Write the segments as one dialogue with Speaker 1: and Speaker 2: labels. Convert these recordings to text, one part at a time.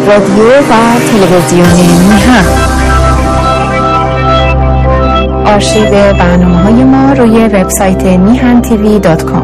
Speaker 1: رادیو و تلویزیون میهن. آرشیو برنامه‌های ما روی وبسایت mihantv.com.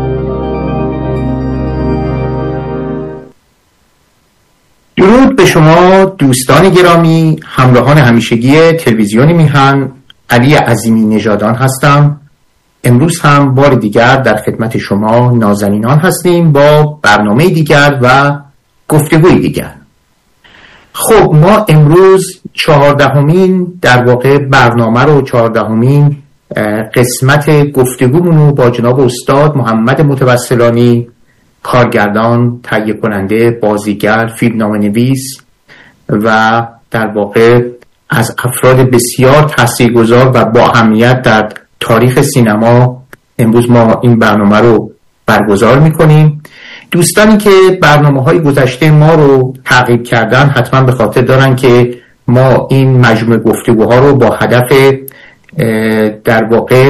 Speaker 2: درود به شما دوستان گرامی، همراهان همیشگی تلویزیون میهن. علی عظیمی نژادان هستم. امروز هم بار دیگر در خدمت شما نازنینان هستیم با برنامه دیگر و گفتگوی دیگر. خب ما امروز 14مین در واقع برنامه رو 14مین قسمت گفتگومون رو با جناب استاد محمد متوسلانی، کارگردان، تهیه کننده، بازیگر، فیلمنامه‌نویس و در واقع از افراد بسیار تاثیرگذار و با اهمیت در تاریخ سینما امروز ما این برنامه رو برگزار میکنیم. دوستانی که برنامه‌های گذشته ما رو تعقیب کردن حتما به خاطر دارن که ما این مجموعه گفتگوها رو با هدف در واقع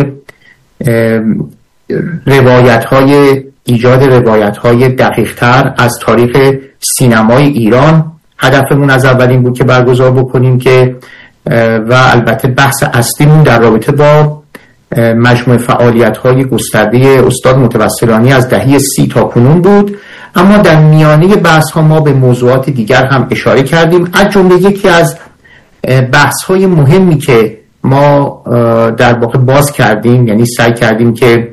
Speaker 2: ایجاد روایت‌های دقیق‌تر از تاریخ سینمای ایران هدفمون از اولین بود که برگزار بکنیم که و البته بحث اصلیمون در رابطه با مجموعه فعالیت‌های گسترده استاد متوسلانی از دهه 30 تا کنون بود. اما در میانه بحث‌ها ما به موضوعات دیگر هم اشاره کردیم. از جمله یکی از بحث‌های مهمی که ما در واقع باز کردیم، یعنی سعی کردیم که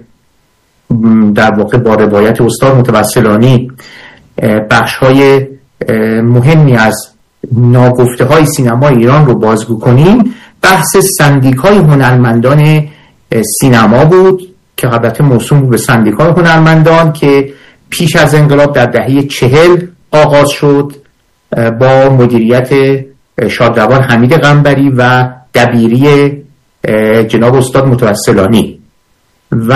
Speaker 2: در واقع با روایت استاد متوسلانی بخش‌های مهمی از ناگفته‌های سینما ایران رو بازگو کنیم، بحث سندیکای هنرمندان سینما بود که البته موسوم بود به سندیکای هنرمندان که پیش از انقلاب در دهه 40 آغاز شد با مدیریت شادروان حمید قنبری و دبیری جناب استاد متوسلانی و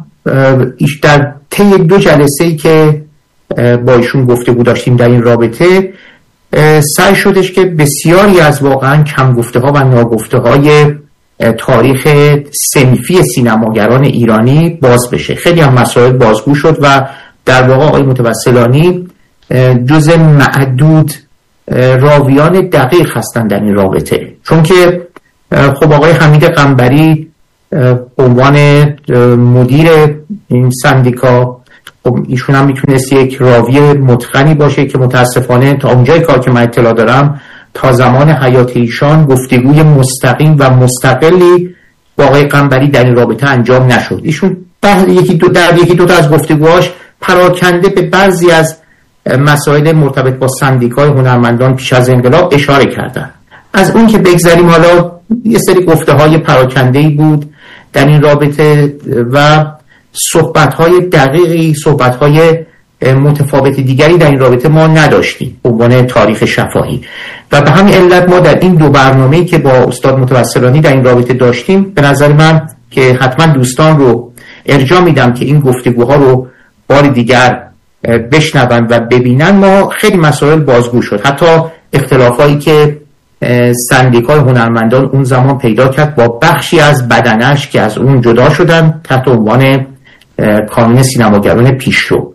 Speaker 2: در طی 2 جلسه‌ای که با ایشون گفتگو داشتیم در این رابطه سعی شدش که بسیاری از واقعا کم گفته ها و ناگفته های تاریخ صنفی سینماگران ایرانی باز بشه. خیلی هم مسائل بازگو شد و در واقع آقای متوسلانی جز معدود راویان دقیق هستن در این رابطه، چون که خب آقای حمید قنبری عنوان مدیر این سندیکا، خب ایشون هم میتونست یک راوی متقنی باشه که متاسفانه تا اونجای کار که من اطلاع دارم تا زمان حیات ایشان گفتگوی مستقیم و مستقلی با آقای قنبری در این رابطه انجام نشد. ایشون در یکی دو تا از گفتگوهاش پراکنده به بعضی از مسائل مرتبط با سندیکای هنرمندان پیش از انقلاب اشاره کردن. از اون که بگذریم، حالا یه سری گفته‌های پراکنده‌ای بود در این رابطه و صحبت‌های دقیقی، صحبت‌های متفاوت دیگری در این رابطه ما نداشتیم به عنوان تاریخ شفاهی و به همین علت ما در این 2 برنامه‌ای که با استاد متوسلانی در این رابطه داشتیم، به نظر من که حتما دوستان رو ارجاع میدم که این گفتگوها رو بار دیگر بشنون و ببینن. ما خیلی مسائل بازگو شد، حتی اختلافایی که سندیکای هنرمندان اون زمان پیدا کرد با بخشی از بدنش که از اون جدا شدن تحت عنوان کانون سینماگران پیشرو.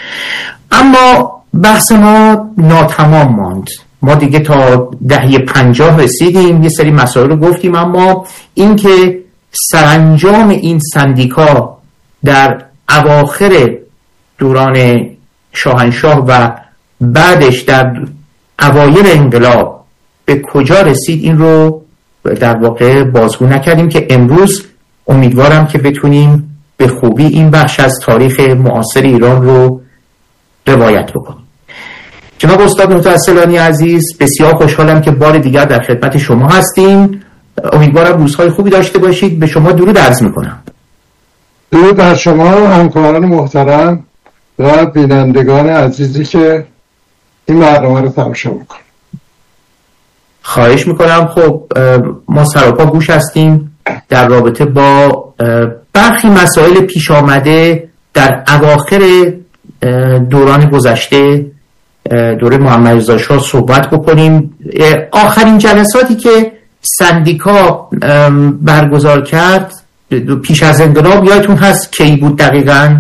Speaker 2: اما بحث ما ناتمام ماند. ما دیگه تا دهه 50 رسیدیم، یه سری مسائل رو گفتیم، اما این که سرانجام این سندیکا در اواخر دوران شاهنشاه و بعدش در اوایل انقلاب به کجا رسید، این رو در واقع بازگو نکردیم که امروز امیدوارم که بتونیم به خوبی این بخش از تاریخ معاصر ایران رو روایت بکنیم. جناب استاد متوسلانی عزیز، بسیار خوشحالم که بار دیگر در خدمت شما هستیم. امیدوارم روزهای خوبی داشته باشید. به شما درود عرض میکنم.
Speaker 3: درود بر شما همکاران محترم و بینندگان عزیزی که این برنامه رو تماشا میکنم.
Speaker 2: خواهش میکنم. خب ما سراپا گوش هستیم در رابطه با برخی مسائل پیش آمده در اواخر دوران گذشته، دوره محمد رضا شاه صحبت بکنیم. آخرین جلساتی که سندیکا برگزار کرد پیش از انقلاب یادتون هست کی بود دقیقاً؟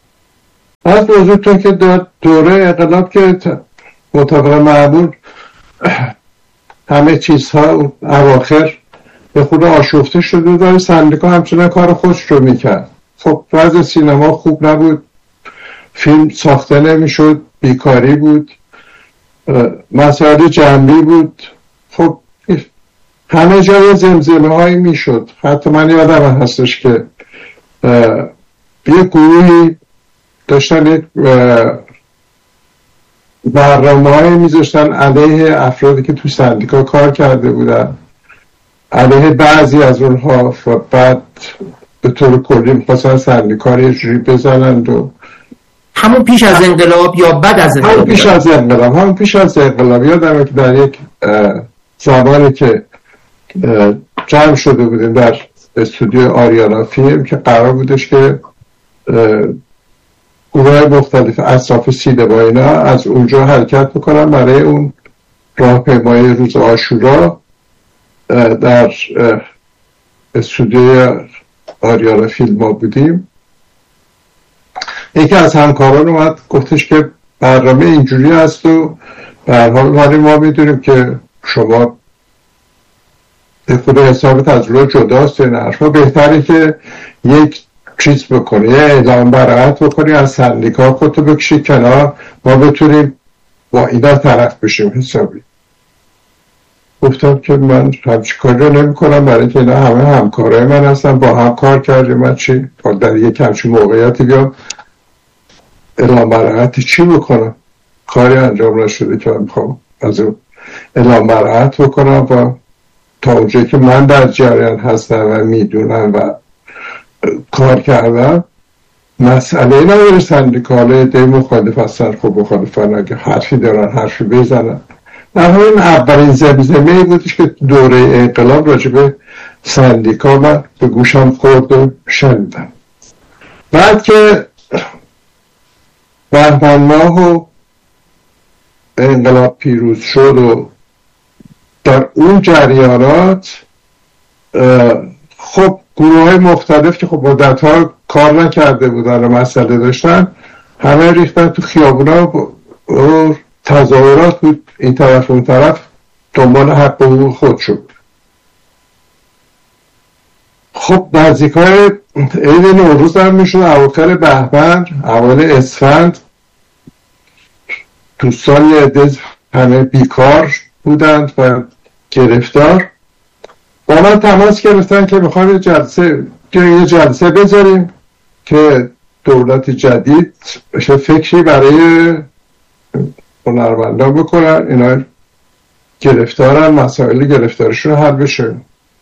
Speaker 3: از وجودتون که در دوره انقلاب که مطابق معمول همه چیزها اواخر به خود آشفته شده و سندیکا همچنان کار خودش رو میکرد. خب وضع سینما خوب نبود، فیلم ساخته نمیشد، بیکاری بود، مسائل جنبی بود. خب همه جای زمزمه هایی میشد. حتی من یادم هستش که یه گروهی داشتن یک برنامه هایی میذاشتن علیه افرادی که تو سندیکا کار کرده بودن، علیه بعضی از اونها، و بعد به طور کلی میخواستن سندیکا رو یه جوری بزنند. و
Speaker 2: همون پیش از انقلاب یا بعد از انقلاب؟
Speaker 3: همون پیش از انقلاب. یادمه که در یک زمانی که جمع شده بودیم در استودیو آریانا فیلم که قرار بودش که گروه مختلف اطراف سینما اینا از اونجا حرکت بکنن برای اون راهپیمایی روز عاشورا، در استودیو آریانا فیلم ما بودیم. یکی از همکاران اومد گفتش که برنامه اینجوری هست و به هر حال ما میدونیم که شما به خود حسابت از رو جداست، این حرفا بهتره که یک چیز بکنی، یه اعلام براعت بکنی، از سندیکا خودتو بکشی کنار، ما بتونیم با اینا طرف بشیم حسابی. گفتم که من همچی کاری رو نمی کنم، برای که اینا همه همکارای من هستن، با هم کار کردیم. من چی در یک همچی موقعیتی بیام اعلام براعتی چی بکنم؟ کاری انجام نشده که من میخوام از اون اعلام براعت بکنم و تا اونجایی که من در جریان هستم و میدونم و کار کردم مسئله نداره سندیکاله دی مخالف هستن. خب مخالفن، اگه حرفی دارن حرفی بزنن. در همین اولین زمزمه‌ای بودش که دوره انقلاب راجب سندیکا من به گوشم خورد و شنیدم. بعد که بهمن ماه و انقلاب پیروز شد و در اون جریانات خب گروه های مختلف که خب مدت‌ها کار نکرده بودن و مسئله داشتن همه ریختن تو خیابونا و تظاهرات بود، این طرف اون طرف، دنبال حق و حقوق خود شد. خب نزدیکای عید نوروز هم میشد، اواخر بهمن اوایل اسفند، دوستان یه عده همه بیکار بودند و گرفتار. با من تماس گرفتن که میخوایم یه جلسه بذاریم که دولت جدید فکری برای هنرمندان بکنن، اینا گرفتارن، مسائل گرفتارشون حل بشه.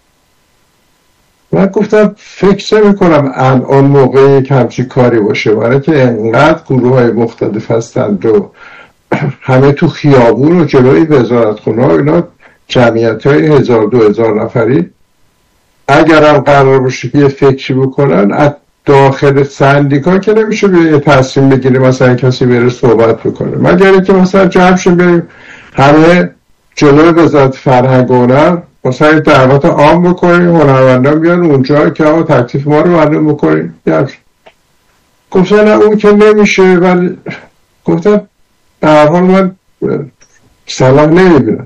Speaker 3: من گفتم فکر نمی کنم الان موقعی که همچی کاری باشه، برای که انقدر گروه های مختلف هستند و همه تو خیابون و جلوی وزارتخونه ها اینا جمعیت های 1000-2000 نفری. اگرم قرار باشه یه فکری بکنن از داخل سندیکا که نمیشه به تصمیم بگیره مثلا کسی بره صحبت بکنه، مگر اینکه مثلا جمع شیم بریم همه جلوی وزارت فرهنگ و هنر مثلا دعوت عام بکنیم، هنرمندان بیان اونجا که آقا تکلیف ما رو معلوم بکنیم. گفتن نه اون که نمیشه، ولی گفتم به هر حال من صلاح نمیبینم.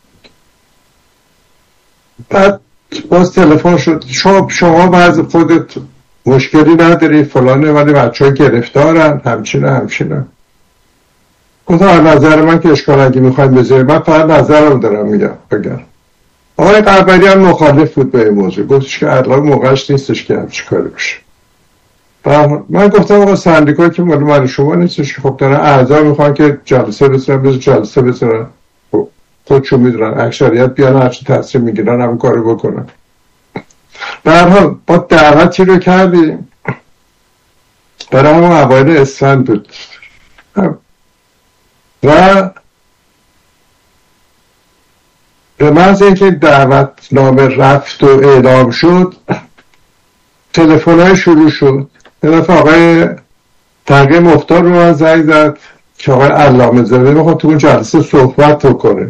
Speaker 3: بعد باز تلفن شد، شما بعض خودت مشکلی نداری فلانه، ولی بچه ها گرفتارن همچینه. گفتم نظر من که اشکال اگه میخوایم بذاریم، من فقط نظرم دارم میگم. بگم آقای قبری هم مخالف بود به این موضوع، گفتش که الان موقعش نیستش که همچی کاری بشه. من گفتم آقا سندیکا که مال من شما نیستش، خب دارن اعضا میخوان که جلسه بذارن خودشون میدونن، اکثریت بیان هرچی تصمیم میگیرن همین کارو بکنن. به هر حال با دعوتی رو کردیم برای همون اوایل اسفند بود و به محض اینکه دعوت نامه رفت و اعلام شد تلفن‌های شروع شد. یه دفعه آقای تقی مختار رو من زنگ زد که آقای علامه زاده میخواد تو اون جلسه صحبت بکنه،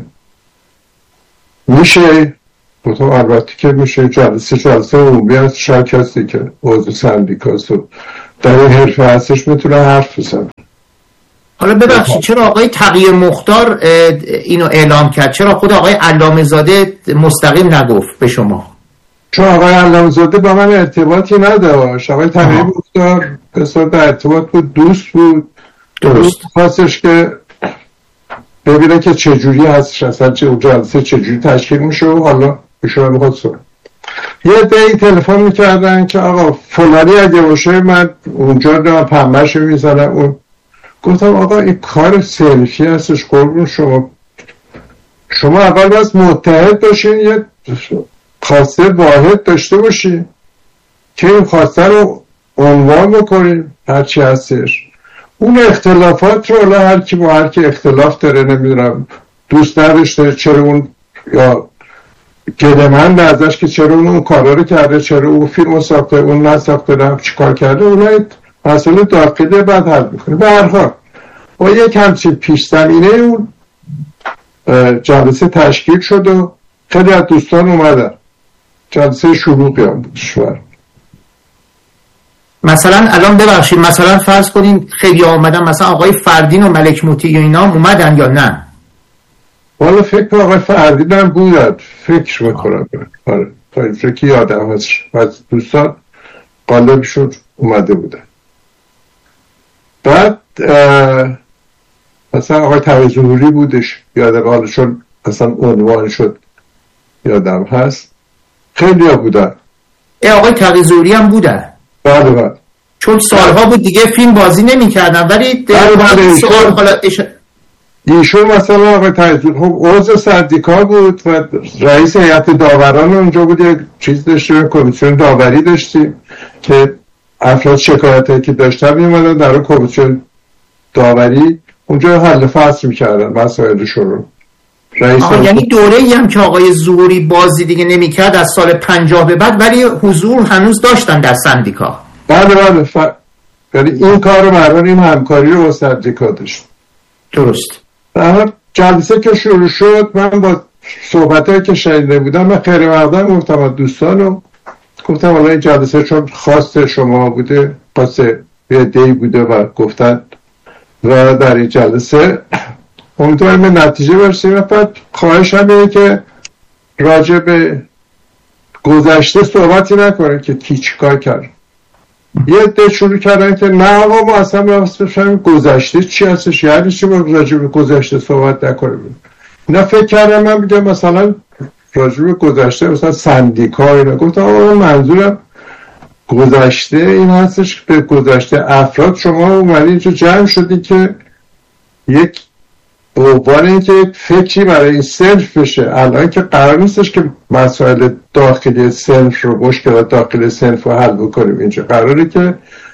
Speaker 3: میشه؟ گفتم البته که میشه، جلسه عمومی هست، شاید کسی که عضو سندیکاست و در این حرفه هستش میتونه حرف بزنه.
Speaker 2: حالا ببخشید چرا آقای تقی مختار اینو اعلام کرد؟ چرا خود آقای علامه زاده مستقیم نگفت به شما؟
Speaker 3: چون آقای علامه زاده با من ارتباطی نداشت. آقای تقی مختار بسیار در ارتباط بود، دوست بود.
Speaker 2: درست.
Speaker 3: خواستش که ببینه که چجوری هستش، اصلا جلسه چجوری تشکیل میشه و حالا بشون میخواد سوال. یه دی تلفن میکردن که آقا فلانی اگه باشه من اونجا دارم پنبهش میزنم. اون گفتم آقا این کار سلفی هستش، قربون شما اول باید متحد باشین، یه خواسته واحد داشته باشین که این خواسته رو عنوان بکنین هرچی هستش. اون اختلافات رو هر کی با هر کی اختلاف داره، نمیدونم دوست نداشته چرا اون یا گدمند ازش که چرا اون کارا رو کرده، چرا اون فیلمو ساخته اون نساخته، چیکار کرده، اونها مسئله داخلی بعد حل میکنه. به هر حال با یک همچین پیش زمینه اون جلسه تشکیل شد و خیلی از دوستان اومدن. جلسه شروعی هم بود شوهر.
Speaker 2: مثلا الان ببخشید مثلا فرض کنین خیلی آمدن، مثلا آقای فردین و ملک موتی و اینا اومدن یا نه؟
Speaker 3: والا فکر آقای فردین هم بودن، فکر میکنم. آره فکر یادم هست از دوستان قالبشون اومده بودن. بعد مثلا آقای تقی ظهوری بودش، یادم حالشون اصلا عنوان شد یادم هست. خیلی ها بودن.
Speaker 2: آقای تقی ظهوری هم بودن؟
Speaker 3: بله
Speaker 2: چون سالها بود دیگه فیلم بازی نمی کردن. ولی سوال حالا
Speaker 3: ایشون مثلا آقای تقی ظهوری خب عضو سندیکا بود و رئیس هیئت داوران اونجا بود. یک چیز داشتیم، کمیسیون داوری داشتیم که افراد شکایتی که داشتن میومدن در اون کمیسیون داوری اونجا حل فصل میکردن مسائلشون رو.
Speaker 2: یعنی دوره‌ای هم که آقای ظهوری بازی دیگه نمیکرد از سال 50 به بعد، ولی حضور هنوز داشتن در سندیکا.
Speaker 3: بله یعنی این کار رو مردان این همکاری رو با سندیکا داشت.
Speaker 2: درست.
Speaker 3: در جلسه که شروع شد من با صحبتایی که شنیده بودم من خیلی مقدم گفتم دوستانو، گفتم حالا این جلسه چون خواست شما بوده، خواست یه دی بوده و گفتن و در این جلسه امیدواریم به نتیجه برسیم. و بعد خواهش هم اینه که راجع به گذشته صحبتی نکنه که کی چیکار کرد. یه عده شروع کردن که نه آقا ما اصلا بفهمیم گذشته چی هستش، یعنی چی ما راجع به گذشته صحبت نکنیم. نه فکر کردم من بگم مثلا راجع به گذشته مثلا سندیکا اینا. گفتم آقا منظورم گذشته این هستش، به گذشته افراد شما اومدین اینجا جمع شدی که یک عنوان این که فکری برای این صنف بشه. الان که قرار نیستش که مسائل داخلی صنف رو، مشکلات داخلی صنف رو حل بکنیم. اینجا قراره که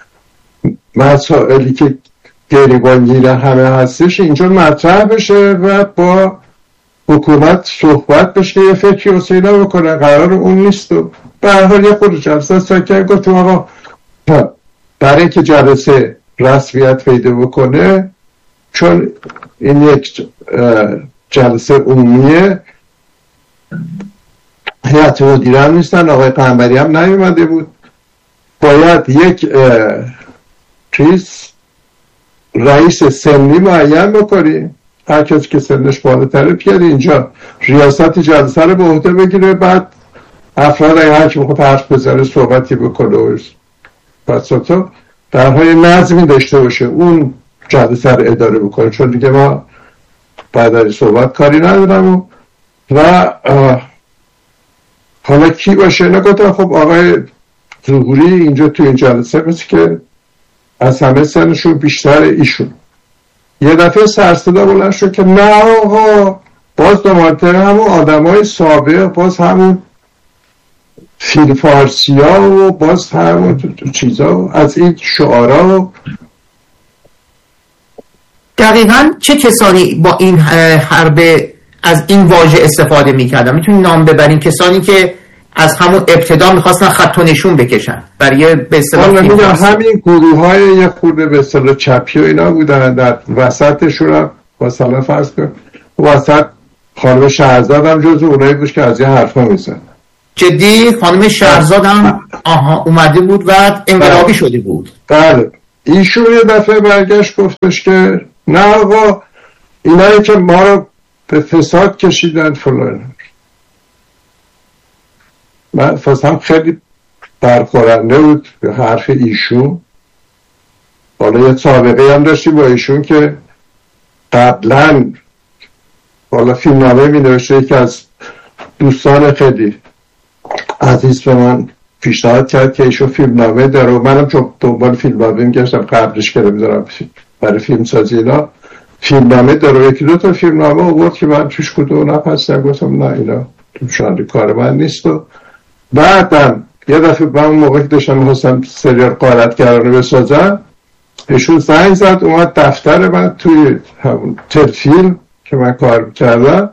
Speaker 3: مسائلی که گریبانگیر همه هستش اینجا مطرح بشه و با حکومت صحبت بشه، یه فکری وسیله بکنه. قرار اون نیست. و به هر حال یه خود جلسه ساکن گفتم آقا برای اینکه جلسه رسمیت پیدا بکنه، چون این یک جلسه عمومیه، هیئت مدیره هم نیستن، آقای قنبری هم نیومده بود، باید یک رئیس سنی معین بکنیم. هر کسی که سنش بالاتره بیاد اینجا ریاست جلسه رو به عهده بگیره. بعد افراد هر کی بخواد حرف بزنه صحبتی بکنه و بساطا در های نظمی داشته باشه، اون جلسه رو اداره بکنه. چون دیگه ما بعد از صحبت کاری ندارم. و حالا کی باشه نگفتم. خب آقای ظهوری اینجا تو این جلسه مثل که از همه سنشون بیشتر ایشون. یه دفعه سرصدا بلند شد که نه آقا باز دوباره همون آدمای سابق، باز همون فیل فارسی ها و باز همون چیزا و از این شعارا. و
Speaker 2: دقیقاً چه کسانی با این حرب از این واژه استفاده میکردن؟ میتونی نام ببرین کسانی که از همون ابتدا میخواستن خط و نشون بکشن برای به اصطلاح
Speaker 3: همین گروه های یه خورده به اصطلاح چپی و اینا بودن. در وسطشون هم مثلا فرض کن وسط خانم شهرزاد هم جز اونایی بود که از این حرفا میزن.
Speaker 2: جدی خانم شهرزاد هم اومده بود و انقلابی شده بود.
Speaker 3: بله ایشون یه دفعه برگشت گفتش که نه آقا اینایی که ما رو به فساد کشیدن فلان. من فاستم خیلی برخورنده بود به حرف ایشون. حالا یه سابقه هم داشتی با ایشون که قبلا حالا فیلمنامه می نوشته که از دوستان خیلی عزیز به من پیشنهاد کرد که ایشون فیلمنامه داره و منم چون دنبال فیلمنامه میگشتم قبلش که میذارم برای فیلم سازی اینا فیلمنامه داره و یکی دو تا فیلمنامه آورد که من توش کدوم نپستم گفتم نه اینا شاید کار من نیست. و بعدم یه دفعه من اون موقع که داشتم میخواستم سریال غارتگرانه بسازم ایشون زنگ زد اومد دفتر من توی همون تلفیلم که من کار کردم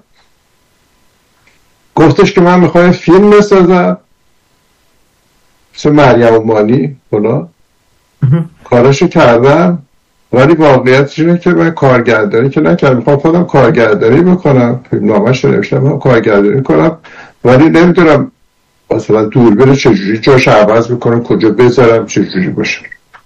Speaker 3: گفتش که من میخوایم فیلم بسازم مثل مریم اومانی بلا کاراشو کردم ولی واقعیتش اینه که من کارگردانی که نکردم میخوام خودم کارگردانی بکنم فیلمنامه‌اش رو نوشتم من کارگردانی کنم ولی نمیدونم مثلا دوربین چجوری جاش عوض بکنم کجا بذارم چجوری باشه.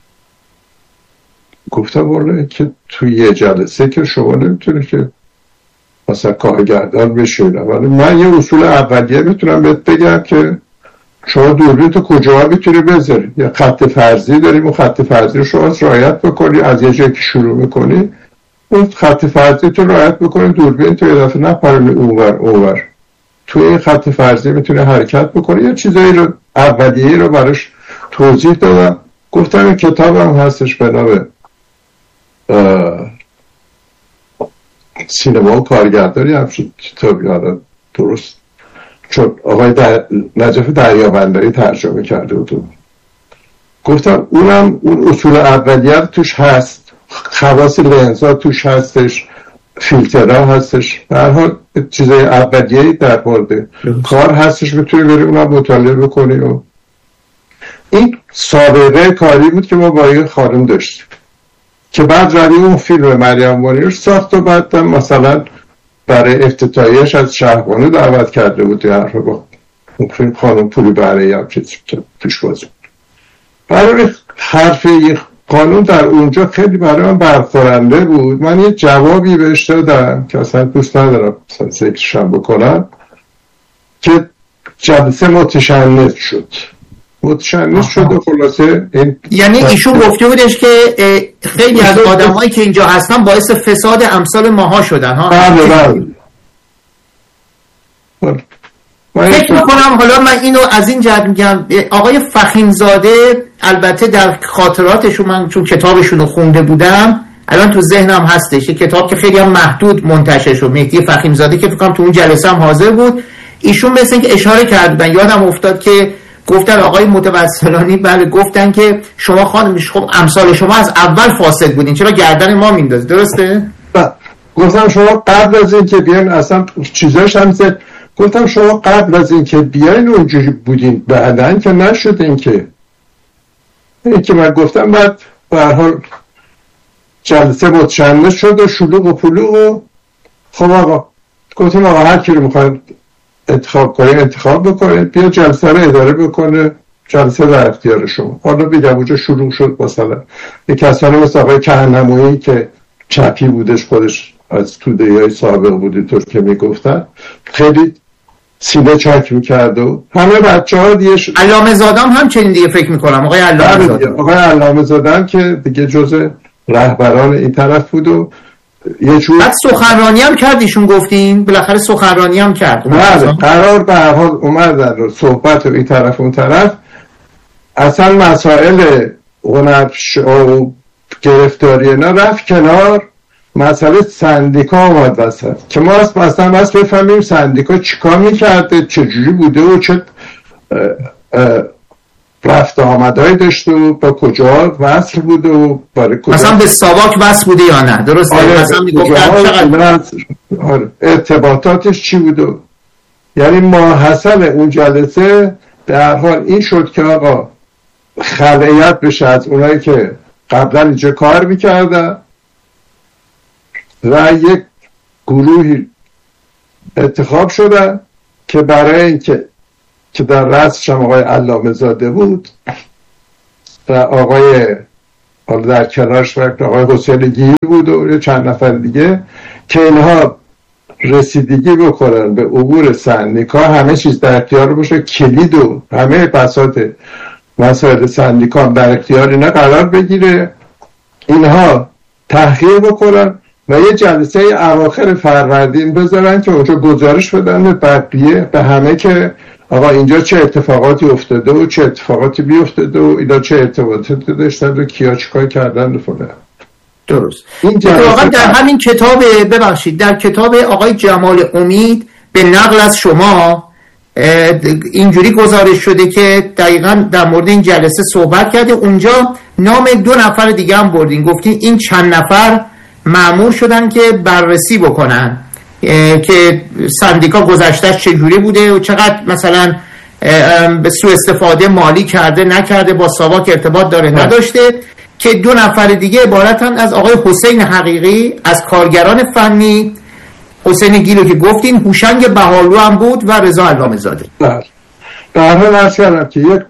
Speaker 3: گفتم والا که توی یه جلسه که شما نمیتونه که مثلا کارگردان بشین ولی من یه اصول اولیه میتونم بهت بگم که شما دوربین تو کجا میتونی بذاری. یه خط فرضی داریم اون خط فرضی رو شما رعایت بکنی از یه جایی که شروع میکنی اون خط فرضی تو رعایت بکنی دوربین تو یه دفعه نپرونی اونور توی این خط فرضی میتونی حرکت بکنی. یه چیزایی رو اولیه رو براش توضیح دادم. گفتم این کتاب هم هستش به نام سینما و کارگردانی همچون کتابی حالا درست چون آقای نجف دریابندری ترجمه کرده بود. گفتم اونم اون اصول اولیه توش هست خواص لنزها توش هستش فیلترها هستش به هر حال چیزای اولیه‌ای در مورد کار هستش میتونی بری اونم مطالعه بکنی. و این سابقه کاری بود که ما با این خانم داشتیم که بعد روی اون فیلم مریم اومانی رو ساخت و بعد مثلا برای افتتاحیه‌اش از شهربانو دعوت کرده بود یا حرف با اون فیلم خانم پولی برای هم چیزی که توش بازی برای حرف این قانون در اونجا خیلی برای من برخورنده بود. من یه جوابی بهش دادم که اصلا دوست ندارم ذکرشم بکنم که جلسه متشنج شد و خلاصه
Speaker 2: یعنی ایشون گفته بودش که خیلی از آدمایی که اینجا هستن باعث فساد امثال ماها شدن ها.
Speaker 3: بله
Speaker 2: فکر میکنم حالا من اینو از این جهت میگم آقای فخیمزاده البته در خاطراتشون من چون کتابشون رو خونده بودم الان تو ذهنم هستش یه کتاب که خیلی هم محدود منتشر شد مهدی فخیمزاده که فکر کنم تو اون جلسه هم حاضر بود ایشون مثل اینکه اشاره کردن یادم افتاد که گفتن آقای متوسلانی بله گفتن که شما خانم خب امثال شما از اول فاسد بودین چرا گردن ما میندازید درسته؟
Speaker 3: گفتم شما قبل از این که بیاین اصلا چیزاش هم زد گفتم شما قبل از این که بیاین اونجوری بودین بعدن که نشدین که این که من گفتم بعد به هر حال جلسه متشنج شد و شلوغ و پلوغ و خب آقا گفتم آقا هر کی رو میخواید انتخاب کنید انتخاب بکنید بیا جلسه رو اداره بکنه جلسه در اختیار شما. حالا بیدم اونجا شروع شد مثلا یک کسانی مثل آقای کهنمویی که چپی بودش خودش از توده‌های سابق بودی طور که میگفتن خیلی سینه چاک میکرد و همه بچه ها دیگه
Speaker 2: علامه زادم هم چنین دیگه فکر میکنم آقای
Speaker 3: علامه زادم که دیگه جز رهبران این طرف بود و یه جور
Speaker 2: بعد سخنرانی هم کرد ایشون گفتین بالاخره سخنرانی هم کرد
Speaker 3: قرار به هر حال اومدن و صحبت و این طرف اون طرف اصلا مسائل هنرش و گرفتاری اینا رفت کنار مسئله سندیکا آمد وسط که ما اصلا بس بفهمیم سندیکا چیکار میکرده چجوری بوده و چه رفت آمدهایی داشته و با کجا وصل بوده و برای کجا
Speaker 2: مثلا به ساواک وصل بوده یا نه درسته؟
Speaker 3: آره ارتباطاتش چی بوده یعنی ماحصل اون جلسه به هر حال این شد که آقا خلعیت بشه از اونایی که قبلا اینجا کار میکردن و یک گروهی انتخاب شدن که برای اینکه در رأسش هم آقای علامه زاده بود و آقای حالا در کنارش آقای حسین گیری بود و چند نفر دیگه که اینها رسیدگی بکنن به عبور سندیکا، همه چیز در اختیار باشه، کلید و همه بساط مسائل سندیکا در اختیار اینا قرار بگیره، اینها تحقیق بکنن و یه جلسه اواخر فروردین بذارن که اونجا گزارش بدن به بقیه، به همه که آقا اینجا چه اتفاقاتی افتاده و چه اتفاقاتی بیفتاده و اینا چه ارتباطاتی داشتن و کیا چیکار کردن و فلان.
Speaker 2: درست. واقعا در همین کتاب، ببخشید، در کتاب آقای جمال امید به نقل از شما اینجوری گزارش شده که دقیقاً در مورد این جلسه صحبت کرده، اونجا نام 2 نفر دیگه هم بردین، گفتین این چند نفر مأمور شدن که بررسی بکنن که سندیکا گذشتهش چجوری بوده و چقدر مثلا به سوء استفاده مالی کرده نکرده، با ساواک ارتباط داره نداشته، که 2 نفر دیگه عبارتن از آقای حسین حقیقی از کارگران فنی، حسین گیلو که گفتین، هوشنگ بهالو هم بود و رضا علامه زاده.
Speaker 3: در حال عرض کردم که یک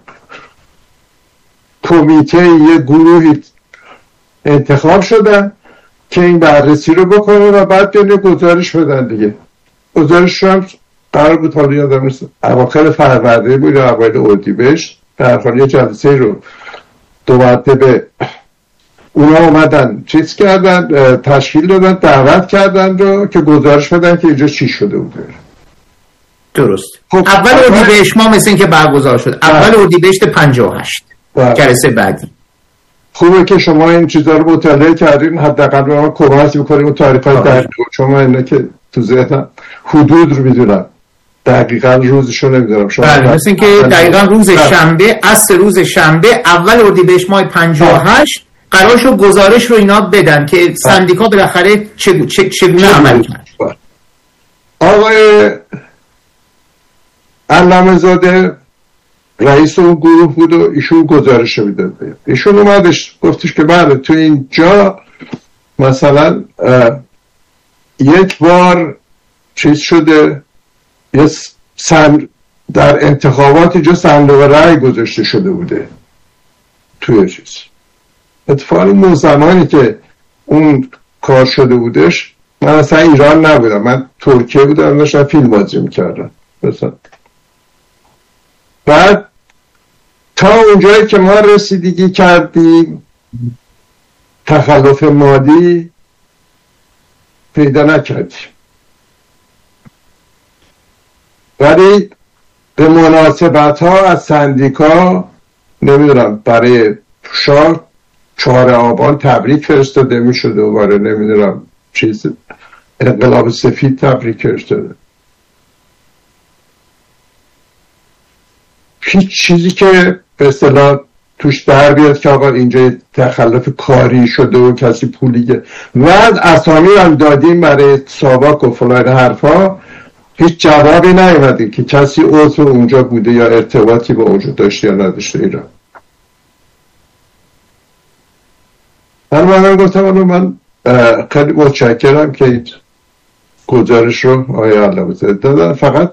Speaker 3: کمیته، یک گروهی انتخاب شدن که این بررسی رو بکنه و بعد بیان گزارش بدن دیگه. گزارش هم قرار بود، حالا یادم نیست اواخر فروردین بود یا اوایل اردیبهشت، در حال یه جلسه رو 2 مرتبه اونا اومدن چیز کردن، تشکیل دادن، دعوت کردن رو که گزارش بدن که اینجا چی شده بوده.
Speaker 2: درست. خب اول اردیبهشت ما مثل این که برگزار شد، اول اردیبهشت 58 جلسه بعدی.
Speaker 3: خوبه که شما این چیزا رو مطالعه کردین، حداقل به ما کمک می‌کنیم اون تاریخ‌های دقیق، چون من اینا که تو ذهنم حدود رو میدونم، دقیقاً روزشو نمیدونم.
Speaker 2: بله، مثل این که دقیقاً روز شنبه، عصر روز شنبه اول اردیبهشت ماه 58 قرار شد گزارش رو اینا بدن که سندیکا بالاخره چگونه عمل کرد.
Speaker 3: آقای علامه زاده رئیس اون گروه بود و ایشون گزارش رو میداد. ایشون اومدش گفتش که بله تو اینجا مثلا یک بار چیز شده، یه در انتخابات اینجا صندوق رأی گذاشته شده بوده توی چیز. اتفاقی اون زمانی که اون کار شده بودش من اصلا ایران نبودم، من ترکیه بودم، داشتم فیلم بازی میکردم مثلا. بعد تا اونجایی که ما رسیدگی کردیم تخلف مالی پیدا نکردیم، ولی به مناسبت ها از سندیکا نمیدونم برای شاه 4 آبان تبریک فرستاده میشده و برای نمیدونم چیز انقلاب سفید تبریک فرستاده. هیچ چیزی که به اصطلاح توش در بیاد که آقا اینجا تخلف کاری شده و کسی پولی گرفت و اسامی هم دادیم برای ساواک و فلان حرفا، هیچ جوابی نیومده که کسی عضو اونجا بوده یا ارتباطی با اونجا داشته یا نداشته ایران. من گفتم من خیلی متشکرم که این گزارش رو آقای علامه زاده دادن، فقط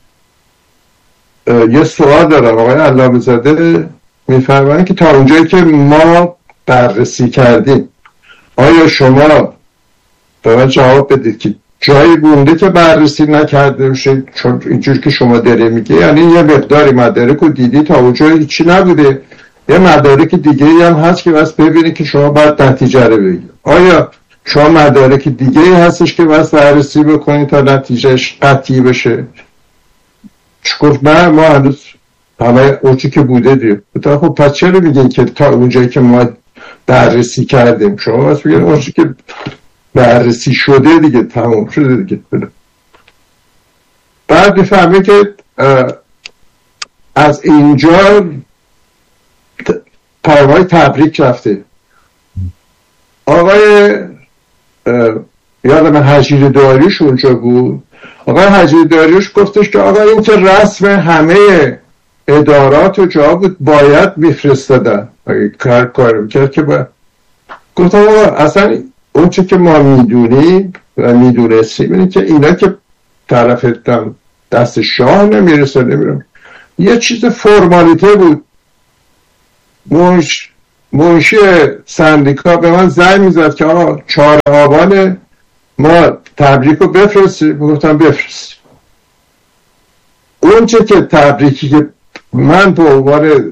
Speaker 3: یه سوال دارم. آقای علامه زاده میفرمایند که تا اونجایی که ما بررسی کردیم آیا شما به من جواب بدید که جایی بونده که بررسی نکرده بشه؟ چون اینجور که شما داره میگه یعنی یه مقداری مدارک رو دیدی تا اونجا هیچی نبوده، یه مدارک دیگه هم هست که بس ببینید که شما باید نتیجه رو بگید. آیا شما مدارک دیگه هستش که بس بررسی بکنید تا نتیجهش قطعی بشه؟ گفت نه، ما هنوز همه اوچی که بوده دیم. خب پس چرا میگین که تا اونجایی که ما بررسی کردیم؟ شما بس بگید اوچی که بررسی شده دیگه تمام شده دیگه. بعد بفهمه که از اینجا پیام‌های تبریک رفته. آقای یادم حجیر داریوش اونجا بود. آقای حجیر داریوش گفتش که آقا این که رسم همه ادارات و جا بود باید میفرستادن اگه کار میکرد که باید. گفتم آقا اصلا اون چه که ما میدونیم و میدونستیم اینه که اینا که طرف دست شاه نمیرسه، نمیرم یه چیز فرمالیته بود. مش منشی سندیکا به من زنگ میزد که آقا 4 آبان ما تبریک رو بفرستیم. گفتم بفرستیم. اون چه که تبریکی که من به عنوان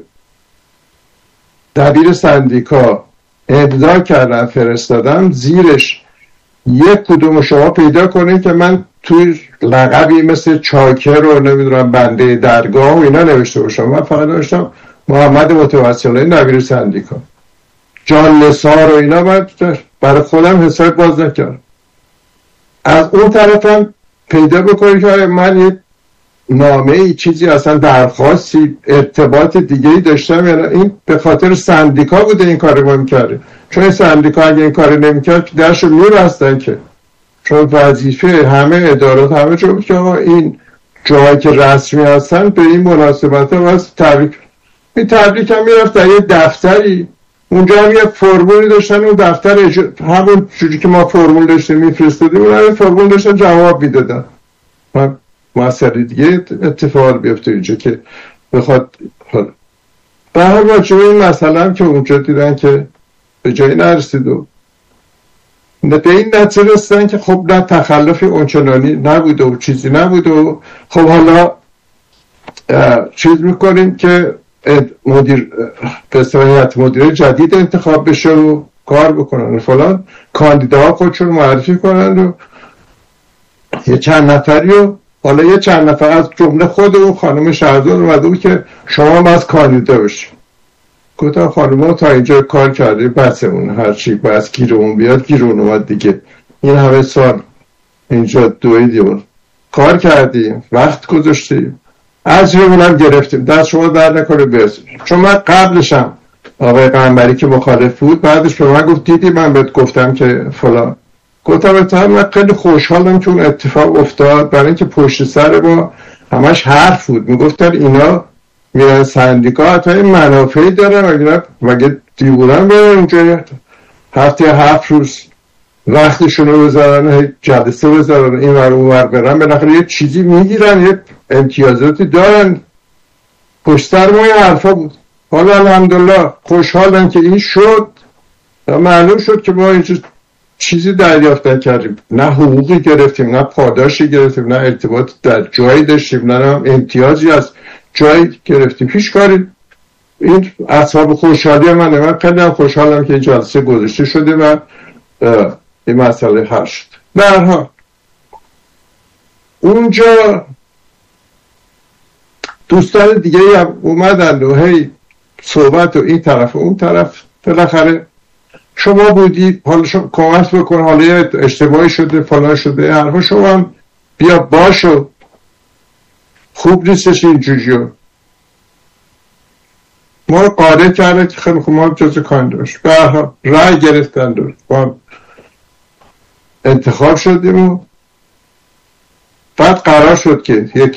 Speaker 3: دبیر سندیکا امضا کردم فرستادم، زیرش یک کدوم شما پیدا کنید که من توی لقبی مثل چاکر و نمیدونم بنده درگاه و اینا نوشته باشم. من فقط نوشتم محمد متوسلی دبیر سندیکا. جان نثار و اینا من برای خودم حساب باز نکردم. از اون طرفم پیدا بکنید که من یک نامه ای چیزی اصلا درخواستی ارتباط دیگه ای داشتم یا این به خاطر سندیکا بوده این کار ما میکرده. چون این سندیکا اگه این کار نمیکرد درشو میبستن که، چون وظیفه همه ادارات همه جا بود که آقا این جایی که رسمی هستن به این مناسبت ها باید تبریک. این تبریک هم میرفت در یه دفتری، اونجا هم یه فرمولی داشتن، اون دفتر همون جوری که ما فرمول داشتیم میفرستادیم اون هم فرمول داشتن جواب میدادن. مسئله دیگه اتفاق بیفته اینجا که بخواد به هر واجبه این مسئله هم که اونجا دیدن که به جایی نرسید و به این نتیجه رسیدن که خب نه تخلفی اونچنانی نبوده و چیزی نبوده و خب حالا چیز میکنیم که مدیر به صلاحیت مدیر جدید انتخاب بشه و کار بکنن و فلان کاندیداها خودشون معرفی کنن و یه چند نفری و حالا یه چند نفر از جمله خود اون خانم شهرزاد اومده بود که شما هم از کاندیدا بشید. گفتم خانم ها تا اینجا کار کرده بسمون، هرچی بس گیرمون بیاد گیرمون اومد دیگه. این همه سال اینجا دویدیم کار کردیم، وقت گذاشتیم، اجرمون هم گرفتیم، دست شما در نکنه برسیم. چون من قبلشم آقای قنبری که مخالف بود بعدش به من گفت دیدی من بهت گفتم که فلان. گفتم اتفاقا من خیلی خوشحالم که اون اتفاق افتاد، برای اینکه پشت سر ما همش حرف بود. میگفتن اینا میرن سندیکا حتی این منافعی دارن، مگه دیوونن برن اونجا هفته 7 روز وقتشون رو بذارن، جلسه بذارن، این ور اون ور برن، بالاخره یه چیزی میگیرن، یه امتیازاتی دارن. پشت سر ما یه حرفا بود. حالا الحمدلله خوشحالم که این شد، معلوم شد که ما اینجا چیزی دریافت نکردیم، نه حقوقی گرفتیم، نه پاداشی گرفتیم، نه ارتباط در جایی داشتیم، نه امتیازی از جایی گرفتیم، هیچ کاری. این اصحاب خوشحالی من خیلی هم خوشحالم که این جلسه گذاشته شده و این مسئله حل شد. به هر حال اونجا دوستان دیگه هم اومدن و هی صحبت و این طرف و اون طرف. بالاخره شما بودی حالا شما کمک بکن، حالا یه اشتباهی شده فلان شده، هرها شما هم بیا باشو، خوب نیستش اینجوریو. ما رو قادر کرده که خیلی خوب ما جزء کاندیدا باشیم. به هر حال رأی گرفتن و ما انتخاب شدیم و بعد قرار شد که یک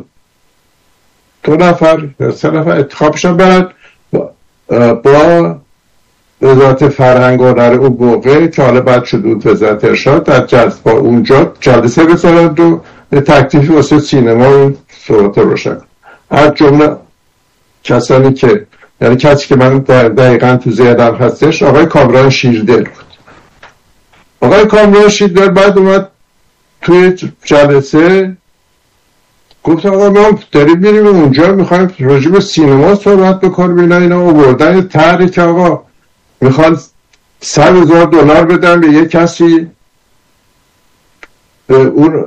Speaker 3: دو نفر یا 3 نفر انتخاب شدن برن با وزارت فرهنگ و هنر اون موقع که حالا بعد شد اون وزارت ارشاد در جلسه با اونجا جلسه بذارند و تکلیف واسه سینما اون صورت روشن. از جمله کسانی که یعنی کسی که من دقیقا تو ذهنم هستش آقای کامران شیردل بود. آقای کامران شیردل بعد اومد توی جلسه گفت آقا ما داریم میریم اونجا میخوایم راجع به سینما صحبت بکنیم، اینا آوردن طرحی که آقا میخوان $100,000 بدن به یک کسی، به اون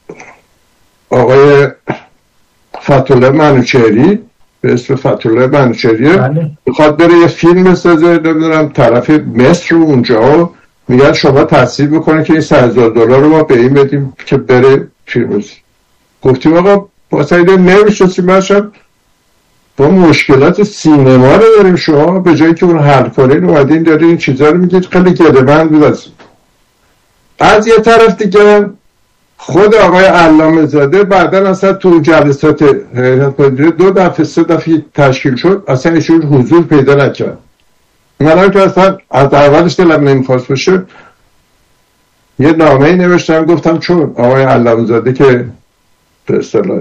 Speaker 3: آقای فتح‌الله منوچهری به اسم فتح‌الله منوچهری میخواد بره یه فیلم بسازه، نمیدونم طرف مصر اونجا، میگن شما تصدیق بکنه که این $100,000 رو ما به این بدیم که بره فیلم بسازه. گفتیم آقا با سایده نمیشتیم، باشم با مشکلات سینما رو داریم، شما به جایی که اون حل کنین اومدین دارین این چیزا رو میگید. خیلی گره‌مند بود. از یه طرف دیگه خود آقای علامه زاده بعدن اصلا تو جلسات هیئت مدیره 2 دفعه 3 دفعه تشکیل شد، اصلا ایشون حضور پیدا نکرد. منم که اصلا از اولش دلم نمیخواست بشه، یه نامه‌ای نوشتم گفتم چون آقای علامه زاده که به اصطلاح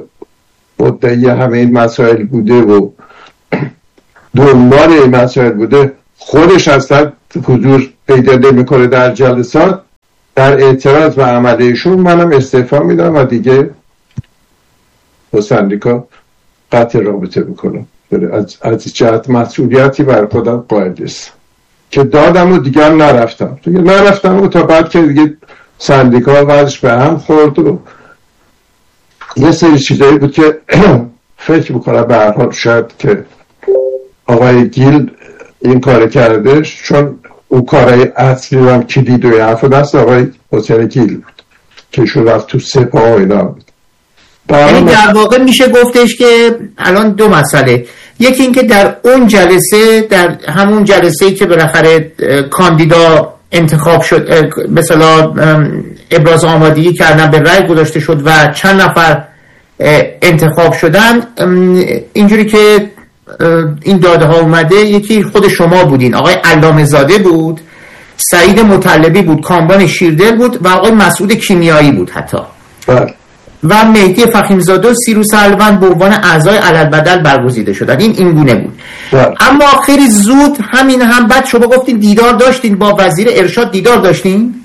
Speaker 3: مدعی همه این مسائل بوده و دنبال این مسائل بوده، خودش اصلا حضور پیدا نمیکنه در جلسات، در اعتراض و عملیشون منم استعفا میدم و دیگه با سندیکا قطع رابطه میکنم. از جهت مسئولیتی بر خودم قائل است که دادم و دیگه هم نرفتم و تا بعد که دیگه سندیکا وضعش به هم خورد و یه سری چیزایی بود که فکر میکنم به هر حال شاید که آقای گیل این کار کرده، چون اون کارهای اصلی رو هم کلید و حرف دست آقای حسین گیل بود که شو رفت تو سپاه و اینا بود.
Speaker 2: یعنی در واقع میشه گفتش که الان دو مسئله، یکی این که در اون جلسه، در همون جلسه‌ای که بالاخره کاندیدا انتخاب شد، مثلا ابراز آمادگی کردن به رأی گذاشته شد و چند نفر انتخاب شدن، اینجوری که این داده ها اومده، یکی خود شما بودین، آقای علامه زاده بود، سعید مطلبی بود، کامران شیردل بود و آقای مسعود کیمیایی بود حتی و مهدی فخیمزاده و سیروس الوند به عنوان اعضای علالبدل برگزیده شدن. این گونه بود. اما خیلی زود همین هم بعد شما گفتین دیدار داشتین با وزیر ارشاد، دیدار داشتین؟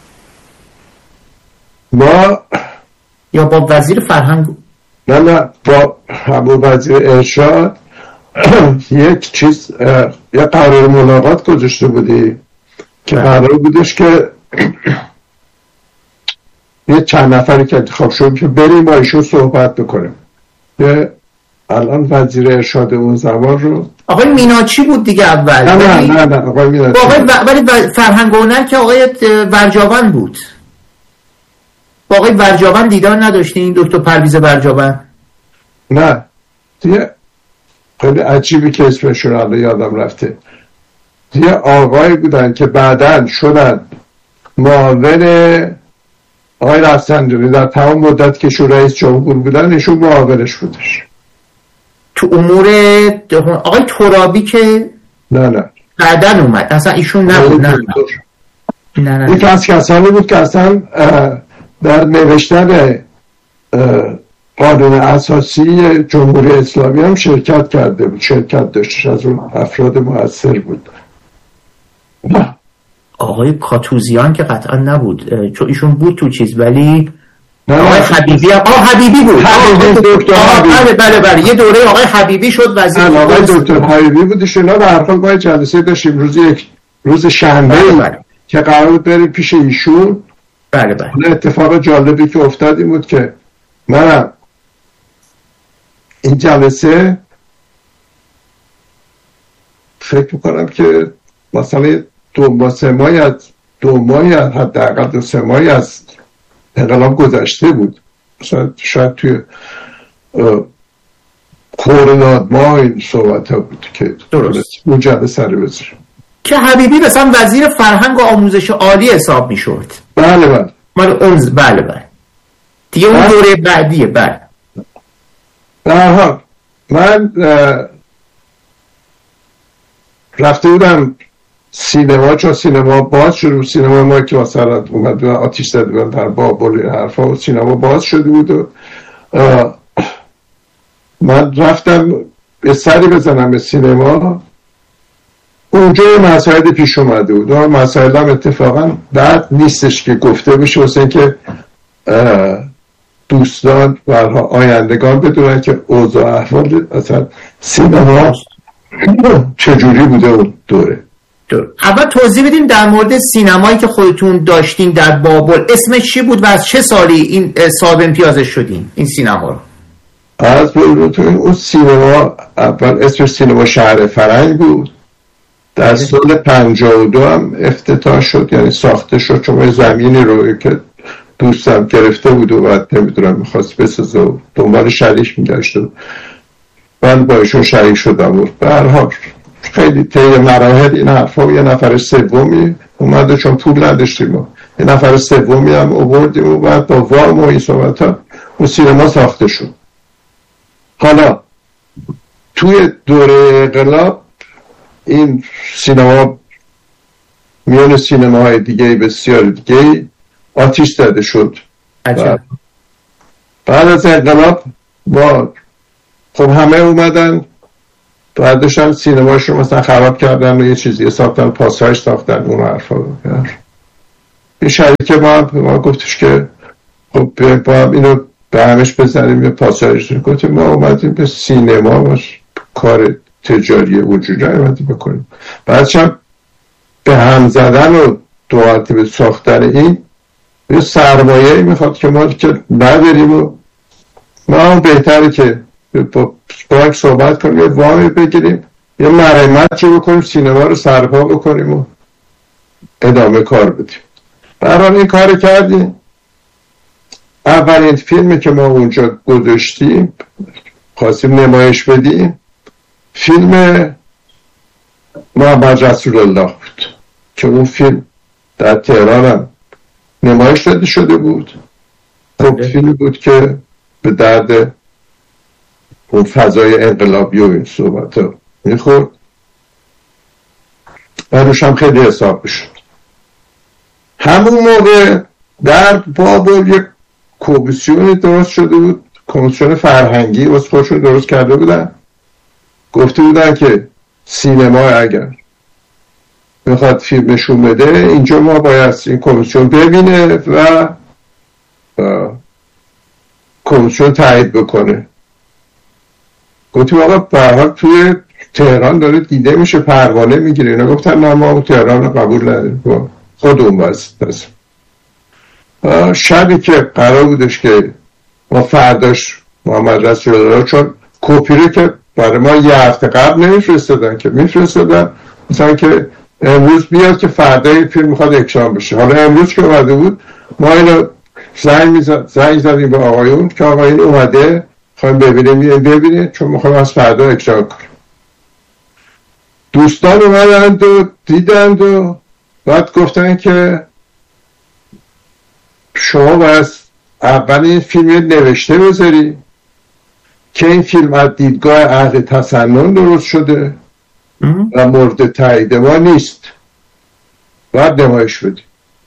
Speaker 2: یا با وزیر فرهنگ؟
Speaker 3: نه با همون وزیر ارشاد یک چیز، یک قرار ملاقات گذاشته بودی که قرار بودش که یه چند نفری که انتخاب شد که بریم با ایشون صحبت بکنیم. یه الان وزیر ارشاد اون زمان رو آقای
Speaker 2: میناچی بود دیگه اول.
Speaker 3: نه آقای میناچی.
Speaker 2: ولی فرهنگ و هنر که آقای ورجاون بود. با آقای ورجاون دیدار نداشتین؟ دکتر پرویز ورجاون؟
Speaker 3: نه دیگه خیلی عجیبی که اسمشون الان یادم رفته. دیگه آقای بودن که بعداً شدن معاون آقای رفسنجانی، در تمام مدت که شو رئیس جمهور بودن ایشون معاونش بودش
Speaker 2: تو امور آقای ترابی که
Speaker 3: نه
Speaker 2: بعدن اومد، اصلا ایشون نبود. نه
Speaker 3: یکی از کسانی بود که اصلا در نوشتن قانون اساسی جمهوری اسلامی هم شرکت کرده بود، شرکت داشتش، از اون افراد مؤثر بود.
Speaker 2: آقای کاتوزیان که قطعا نبود، چون ایشون بود تو چیز، ولی آقای حبیبی حبیبی بود. بله یه دوره آقای حبیبی شد وزیر.
Speaker 3: آقای دکتر حبیبی بودش. اینا به هر حال ما جلسه داشتیم روز شنبه که قرار بود بریم پیش ایشون.
Speaker 2: بله.
Speaker 3: اتفاق جالبی که افتاد این بود که من این جلسه فکر میکنم که مثلا 2 ماهی حداقل 2-3 ماهی از انقلاب گذشته بود، مثلا شاید توی خرداد ماه این صحبت ها بود که
Speaker 2: درست
Speaker 3: اون جلسه رو بذاریم
Speaker 2: که حبیبی مثلا وزیر فرهنگ و آموزش عالی حساب میشد.
Speaker 3: بله
Speaker 2: دیگه اون دوره بعدیه. بله
Speaker 3: من رفته بودم سینما، چون سینما باز شد، سینما ما که مثلا اومد آتیش زده بودن در بابل حرفا و سینما باز شده بود و من رفتم یه سری بزنم به سینما. اونجا مسائل پیش اومده بود و مسائل هم اتفاقا بعد نیستش که گفته بشه، واسه اینکه دوستان و آیندگان بدونن که اوضاع احوال اصلا سینما چجوری بوده اون دوره.
Speaker 2: اول توضیح بدین در مورد سینمایی که خودتون داشتین در بابل، اسمش چی بود و از چه سالی این صاحب امتیازش شدین این سینما رو؟
Speaker 3: از بایدتون اون سینما اول اسمش سینما شهر فرنگ بود، در سال 52 هم افتتاح شد، یعنی ساخته شد، چون زمینی رو که دوستم گرفته بود و بعد نمیدونم میخواست بسازه و دنبال شریک میگشت و من با ایشون شریک شدم و به هر حال خیلی طی مراحل این حرفا. یه نفر سومی اومده چون پول نداشتیم و یه نفر سومی هم آوردیم و بعد با وام و این صحبت ها اون سینما ساخته شد. حالا توی دوره انقلاب این سینما میان سینماهای دیگه بسیار دیگه آتیش زده شد. بعد از انقلاب خب همه اومدن بعدش هم سینماش رو مثلا خراب کردن و یه چیزی ساختن، پاساژ ساختن، اون حرفا. این شریک ما گفتش که خب با هم اینو به همش بزنیم یه پاساژ. گفتیم ما اومدیم به سینما کار تجاری وجود اومدیم بکنیم. بعدش هم به هم زدن و دوالتی به ساختن این یه سرمایه میخواد که ما که نداریم و ما هم بهتره که با بانک صحبت کنیم، یه وامی بگیریم، یه مرمتی بکنیم، سینما رو سرپا بکنیم و ادامه کار بدیم. برای این کار کردیم. اولین فیلمی که ما اونجا گذاشتیم خواستیم نمایش بدیم فیلم محمد رسول الله بود که اون فیلم در تهران هم نمایش داده شده بود. خب فیلمی بود که به درد اون فضای انقلابی و این صحبت ها میخورد و روش هم خیلی حساب بشد. همون موقع در بابل یک کمیسیونی درست شده بود، کمیسیون فرهنگی واسه خودشون درست کرده بودن. گفته بودن که سینما اگر میخواد فیلمشون بده اینجا ما باید این کمیسیون ببینه و کمیسیون تایید بکنه. گفتیم آقا به هر حال توی تهران داره دیده میشه، پروانه میگیره. اینا گفتن نه ما تهران رو قبول نداریم، خودمون باید. شبی که قرار بودش که ما فرداش محمد رسول الله، چون کپی رو که برای ما یه هفته قبل نمیفرستادن که میفرستادن مثلا که امروز بیاد که فردا فیلم میخواد اکران بشه. حالا امروز که اومده بود ما اینو زنگ زدیم به آقایون که آقایون اومده خواهیم ببینید چون میخوایم از فردا اکران کنیم. دوستان اومدند و دیدند و بعد گفتن که شما باید اول این فیلم نوشته بذاری که این فیلم از دیدگاه اهل تسنن درست شده و مورد تایید ما نیست، باید نمایش بدیم.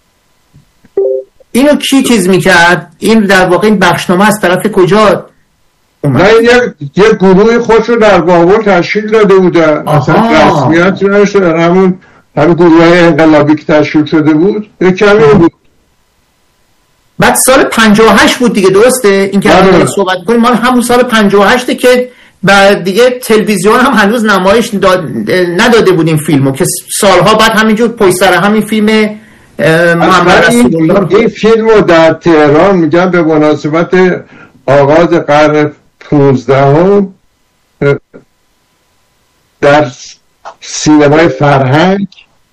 Speaker 2: اینو کی چیز میکرد؟ این در واقع این بخشنامه از طرف کجا اومد؟
Speaker 3: نه یه گروه خودش رو در بابل تشکیل داده بودن، اصلا رسمیت نشده. همون گروه های انقلابی که تشکیل شده بود یک کمی بود.
Speaker 2: بعد سال 58 بود دیگه، درسته؟ این که همون صحبت کنیم مال همون سال 58 که بعد دیگه تلویزیون هم هنوز نمایش نداده بود این فیلمو، که سالها بعد همینجور پشت سر همین فیلم محمد رسول الله
Speaker 3: این فیلمو در تهران میگن به مناسبت آغاز قرن 15 در سینمای فرهنگ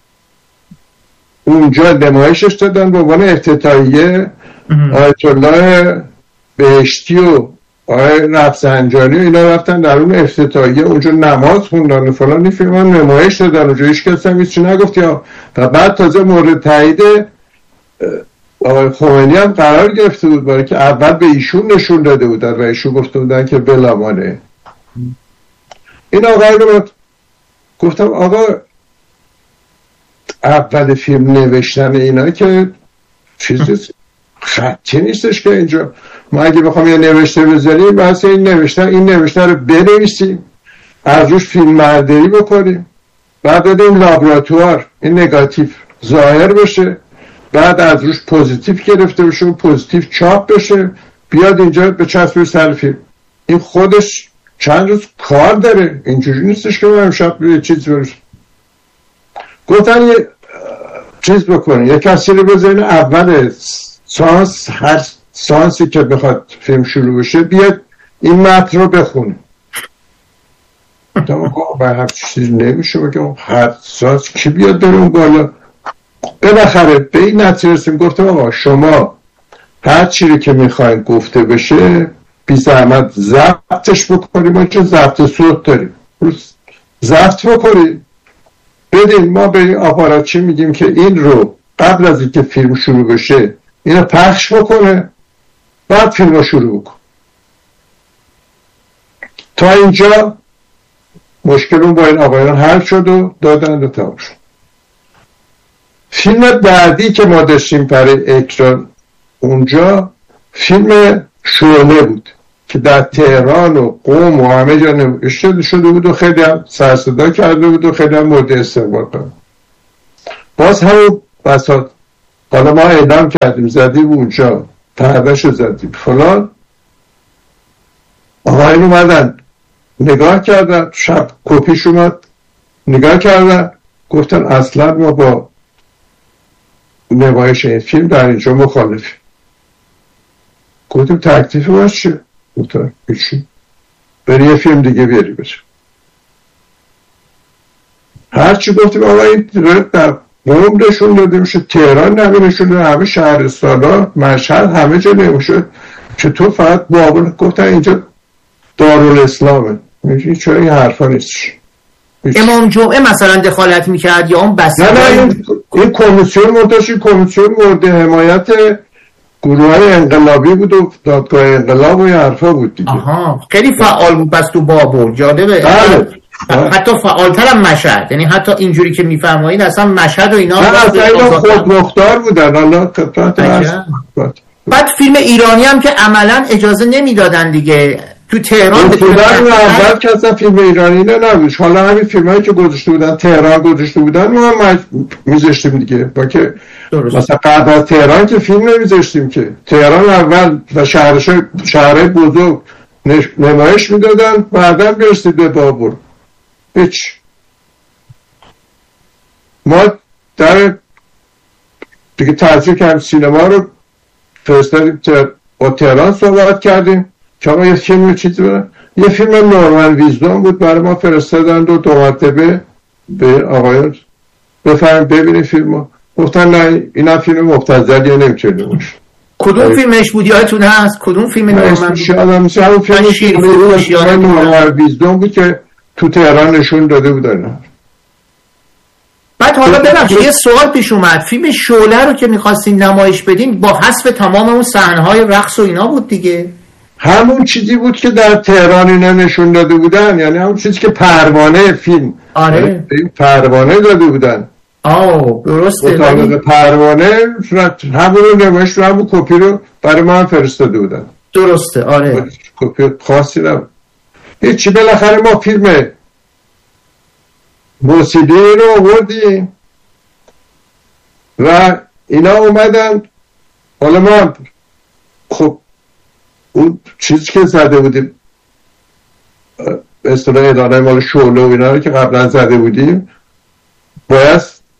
Speaker 3: اونجا نمایشش دادن به عنوان افتتاحیه. آیت الله بهشتی و آقای رفسنجانی و اینا رفتن در اون افتتاحیه اونجا نماز خوندن و فلان. فیلم هم نمایش دادن اونجا، هیچ کس هم هیچی نگفت. و بعد تازه مورد تایید آقای خمینی هم قرار گرفته بود، برای که اول به ایشون نشون داده بودن و ایشون گفته بودن که بلامانه. این آقای رو گفتم آقا اول فیلم نوشتن اینا که چیزی خطی نیستش که اینجا ما اگه بخوام یه نوشته بذاریم بحث این نوشته رو بنویسیم، از روش فیلم برداری بکنیم، بعد بدیم لابراتوار این نگاتیو ظاهر بشه، بعد از روش پوزیتیو گرفته بشه، اون پوزیتیو چاپ بشه بیاد اینجا به چسب سر فیلم. این خودش چند روز کار داره، اینجوری نیستش که ما امشب یه چیز برسیم. گفتن یه چیز بکنه، یه کسی رو بذارین اول سانس، هر سانسی که بخواد فیلم شروع بشه بیاد این متن رو بخونه. با هر چیز نمیشه بگم هر سانس کی بیاد داره اون بالا. بالاخره به این نتیجه رسیم، گفتم آقا شما هر چیزی که میخواین گفته بشه بی زحمت ضبطش بکنیم، ما چون ضبط صوت داریم ضبط بکنیم بدیم. ما به این آپاراتچی میگیم که این رو قبل از اینکه فیلم شروع بشه اینو پخش بکنه، بعد فیلم رو شروع بکن. تا اینجا مشکلون با این آقایان حل شد و دادن و تمام شد. فیلم بعدی که ما داشتیم برای اکران اونجا فیلم شعله بود که در تهران و قم و همه جا نوشته شده بود و خیلی هم سرصدا کرده بود و خیلی هم مورد استقبال کرد. باز همون بساط حالا ما اعلام کردیم، زدیم اونجا، پردهشو زدیم فلان، آقایون اومدن نگاه کردن، شب کپیش اومد نگاه کردن، گفتن اصلا ما با نمایش این فیلم در اینجا مخالفیم. گفتیم تکلیف ما چیه؟ گفتن هیچی، بری یه فیلم دیگه بیاری بشه. هرچی گفتیم آقا این در قم نشون داده میشه، تهران نشون داده، همه شهرستانا، مشهد، همه جا نمیشه، چطور فقط بابل؟ گفتن اینجا دارالاسلامه. میگه چرا این حرفا نیستش؟
Speaker 2: امام جمعه مثلا دخالت میکرد یا اون بسیار؟
Speaker 3: نه این کمیسیون منتشی، کمیسیون مورد حمایت گروه های انقلابی بود و دادگاه انقلاب و یه حرفا بود دیگه.
Speaker 2: آها، خیلی فعال بود بس تو بابل. جالبه. حتی فعالتر هم مشهد، یعنی حتی اینجوری که میفرمایید اصلا مشهد و اینا
Speaker 3: خود مختار بودن. حالا
Speaker 2: بعد فیلم ایرانی هم که عملا اجازه نمیدادن دیگه تو تهران
Speaker 3: بودن اول که اصلا فیلم ایرانی نبود. حالا همین فیلمایی که گذاشته بودن تهران گذاشته بودن ما میذاشتیم دیگه، با که مثلا قبل از تهران که فیلم نمیذاشتیم که. تهران اول و شهرهای بزرگ نمایش میدادن، بعدا برسید به بابل. هیچ ما در دیگه تحصیل کردیم، سینما رو فرستادیم با تهران صحبت کردیم که آقا یه فیلم چیزی بدن. یه فیلم نورمن ویزدون بود برای ما فرستادن و 2 مرتبه به آقایان بفرم ببینید فیلمو. گفتن نه اینا فیلم مبتذلیه نمیتونه باشه.
Speaker 2: کدوم فیلمش بود یادتون هست؟ کدوم فیلم نورمن؟
Speaker 3: همون فیلم نورمن ویزدون بود که تو تهران نشون داده بودن.
Speaker 2: بعد حالا ببخشید یه سوال پیش اومد، فیلم شعله رو که می‌خواستین نمایش بدین با حذف تمام اون صحنه‌های رقص و اینا بود دیگه؟
Speaker 3: همون چیزی بود که در تهران اینا نشون داده بودن، یعنی همون چیزی که پروانه فیلم پروانه داده بودن.
Speaker 2: درسته.
Speaker 3: مطابق پروانه همون رو نمایش رو، همون کپی رو برای ما هم فرستاده بودن.
Speaker 2: درسته. آره
Speaker 3: کپی خاصی نبود. هیچی، بالاخره ما فیلم موسیقی رو آوردیم و اینا اومدن. حالا ما خب اون چیزی که زده بودیم اصطلاح اداره مال شعله و اینا رو که قبلا زده بودیم باید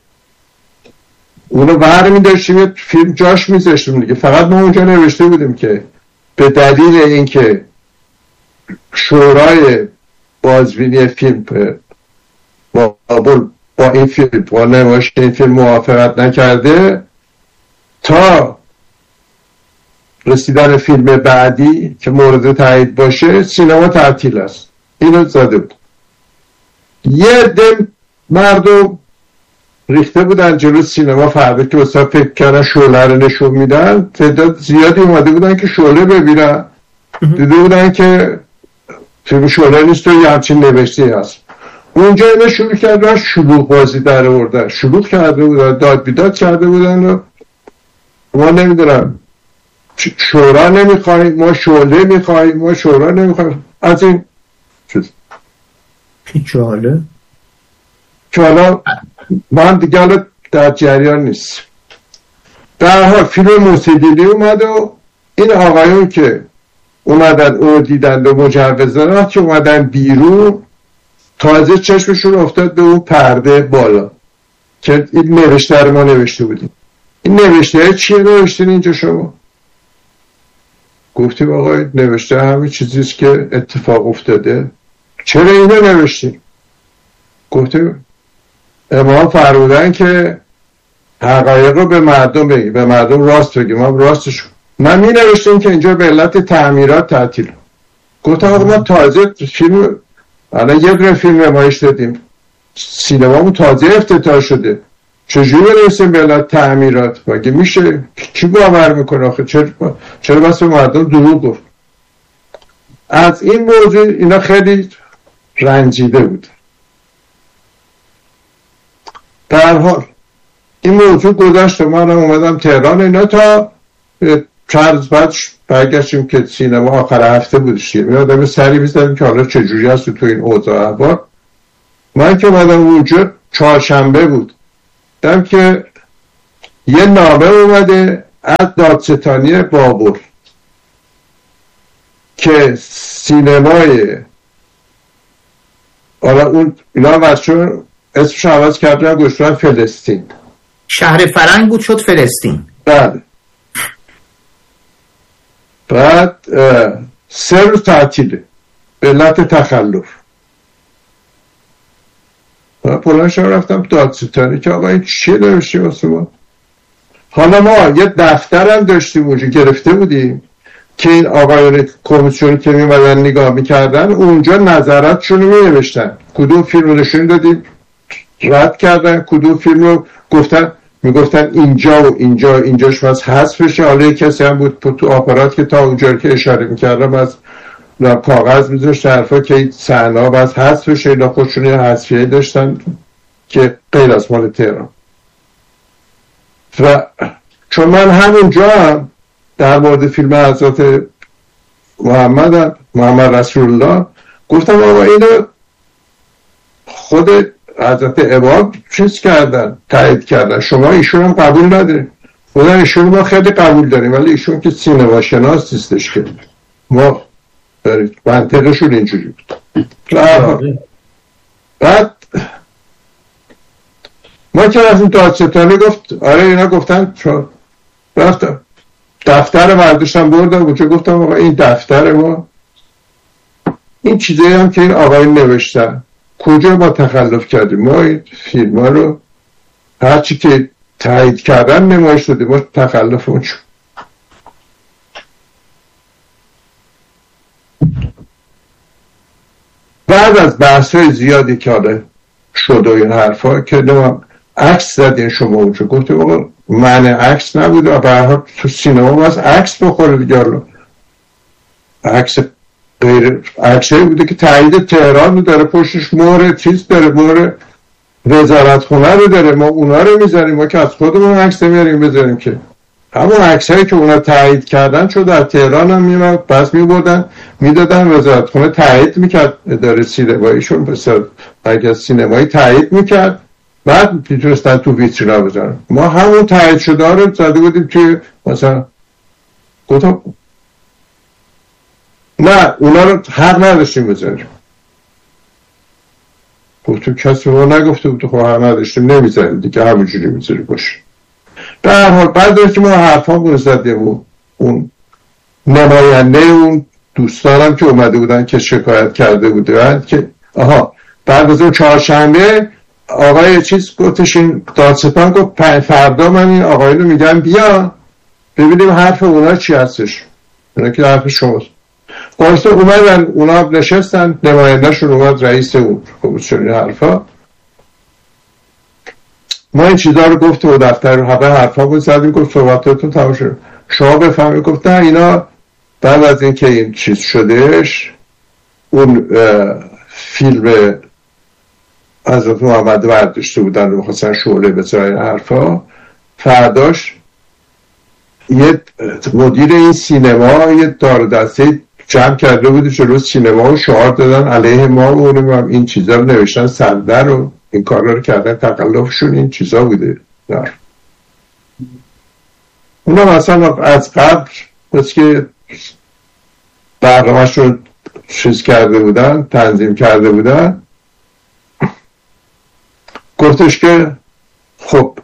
Speaker 3: اونو برمی داشتیم یه فیلم جاش میذاشتیم دیگه. فقط ما اونجا نوشته بودیم که به دلیل اینکه شورای بازبینی فیلم با این فیلم با نمایش این فیلم موافقت نکرده، تا رسیدن فیلم بعدی که مورد تایید باشه سینما تعطیل است. اینو زده بود. یه دم مردم ریخته بودن جلو سینما فردا که اصلا فکر کردن شعله رو نشون میدن. تعداد زیادی اومده بودن که شعله ببینن، دیده بودن که فیلم شعله نیست و یه همچین نوشته هست. اونجا اینا شروع کردن شلوغ بازی در آوردن، شلوغ کرده بودن، داد بیداد کرده بودن و ما نمیدونم شورا نمیخوایم، ما شعله میخوایم، ما شورا نمیخوایم. از این چیز
Speaker 2: پیچاله
Speaker 3: که حالا من دیگه در جریان نیست. در حال فیلم موسیقی اومد و این آقایون که اومدن او دیدن و مجوزات که اومدن بیرون، تازه چشمشون افتاد به اون پرده بالا که این نوشته رو ما نوشته بودیم. این نوشته چیه نوشتین اینجا شما؟ گفتیم آقای نوشته همین چیزیست که اتفاق افتاده. چرا اینو نوشتین؟ گفتیم امام فرمودن که حقایق رو به مردم بگی، به مردم راست بگیم. ما راستش من می نوشتیم که اینجا به علت تعمیرات تعطیل. گفتم آقا ما تازه فیلم الان یه دونه فیلم نمایش دادیم، سینمامون تازه افتتاح شده، چجوری برسیم به علت تعمیرات؟ مگه میشه؟ کی باور میکنه آخه؟ چرا بس به مردم دروغ گفت؟ از این موضوع اینا خیلی رنجیده بود. در حال این موضوع گذشت و من اومدم تهران. اینا تا چند روز بعد برگشتیم که سینما آخر هفته بودش، می آدم سری میزدیم که حالا چجوری هست تو این اوضاع احوال. من که اومدم اونجا چهارشنبه بود، دیدم که یه نامه اومده از دادستانی بابل که سینمای حالا اون اینا ورشون اسمش عوض کردن گذاشتن فلسطین،
Speaker 2: شهر فرنگ بود شد فلسطین.
Speaker 3: بله. بعد 3 روز تعطیله به علت تخلف. من پلانشم رفتم دادستانی که آقا این چیه نوشتی واسه ما؟ حالا ما یه دفتر هم داشتیم اونجا گرفته بودیم که این آقایان کمیسیونی که میمدن نگاه میکردن اونجا نظراتشون رو مینوشتن، کدوم فیلم رو نشون دادیم رد کردن، کدوم فیلم رو میگفتن اینجا و اینجا اینجاش باز حذف بشه. حالا یک کسی هم بود تو آپارات که تا اونجا که اشاره میکردم از کاغذ میذاشت حرفا که این صحنه ها باز حذف بشه. اینا خودشون یه حذفیه داشتن که غیر از مال تهران. و چون من همونجا هم در مورد فیلم حضرت محمد رسول الله گفتم آقا اینو خود حضرت امام چیز کردن، تایید کردن، شما ایشون هم قبول نداریم. خودن ایشون ما خیلی قبول داریم ولی ایشون که سینما شناس نیستش که ما دارید. منطقشون اینجوری بود. بعد ما که رفتیم دادستانی گفت آره اینا گفتن چون رفتم دفتر برداشتم بردم اونجا گفتم آقا این دفتر ما این چیزایی هم که این آقای نوشتن کجا ما تخلف کردیم؟ ما این فیلم ها رو هرچی که تایید کردن نمایش دادیم، ما تخلف اون شد. بعد از بحث های زیادی که حالا شد و این حرفا که عکس زدین شما اونجا، گفتیم آقا معنی عکس نبوده و برها تو سینما باز عکس بخوره دیگه. عکس غیر عکسی بوده که تایید تهران رو داره، پشتش مهر چیز داره، مهر وزارت خونه رو داره. ما اونا رو میذاریم، ما که از خودمون عکس نمیاریم بذاریم که همون عکسایی که اونا تایید کردن چون در تهران هم میمد پس میبردن میدادن وزارت خونه تایید میکرد، اداره سینماییشون بسیار مرکز سینمایی تایید میکرد، بعد میتونستن تو ویترینا بذارن. ما همون تایید شده رو زده بودیم که مثلا گفتم نه اونا رو حق نداشتیم بذاریم. گفتم کسی ما نگفته بود خب حق نداشتیم نمیذاریم دیگه، همونجوری میذاریم باشه. به هر حال بعد که ما حرفامون زدیم اون نماینده اون دوستانم که اومده بودن که شکایت کرده بودن که آها بعد از اون چهارشنبه آقای چیز گفتش این دادستان گفت فردا من این آقای رو میگم بیا ببینیم حرف اونا چی هستش، اونا که حرف شماست. خلاصه اومدن اونا نشستن، نمایندهشون اومد رئیس اون کمیسیون حرفا، ما این چیزا رو گفتیم و دفتر رو همه حرفا بود زدیم، گفت صحبتاتون تمام شد شما بفهمید. گفت نه اینا بعد از این که این چیز شدهش اون فیلم حضرت محمد برداشته بودن رو میخواستن شعله بذارن حرفا، فرداش یه مدیر این سینما یه دار دسته جمع کرده بود جلو سینما و شعار دادن علیه ما و اونم این چیزا رو نوشتن سردر و این کار رو کردن، تقلفشون این چیزا بوده. اونا مثلا از قبل بس که برنامه‌اش رو چیز کرده بودن، تنظیم کرده بودن، گفتش که خب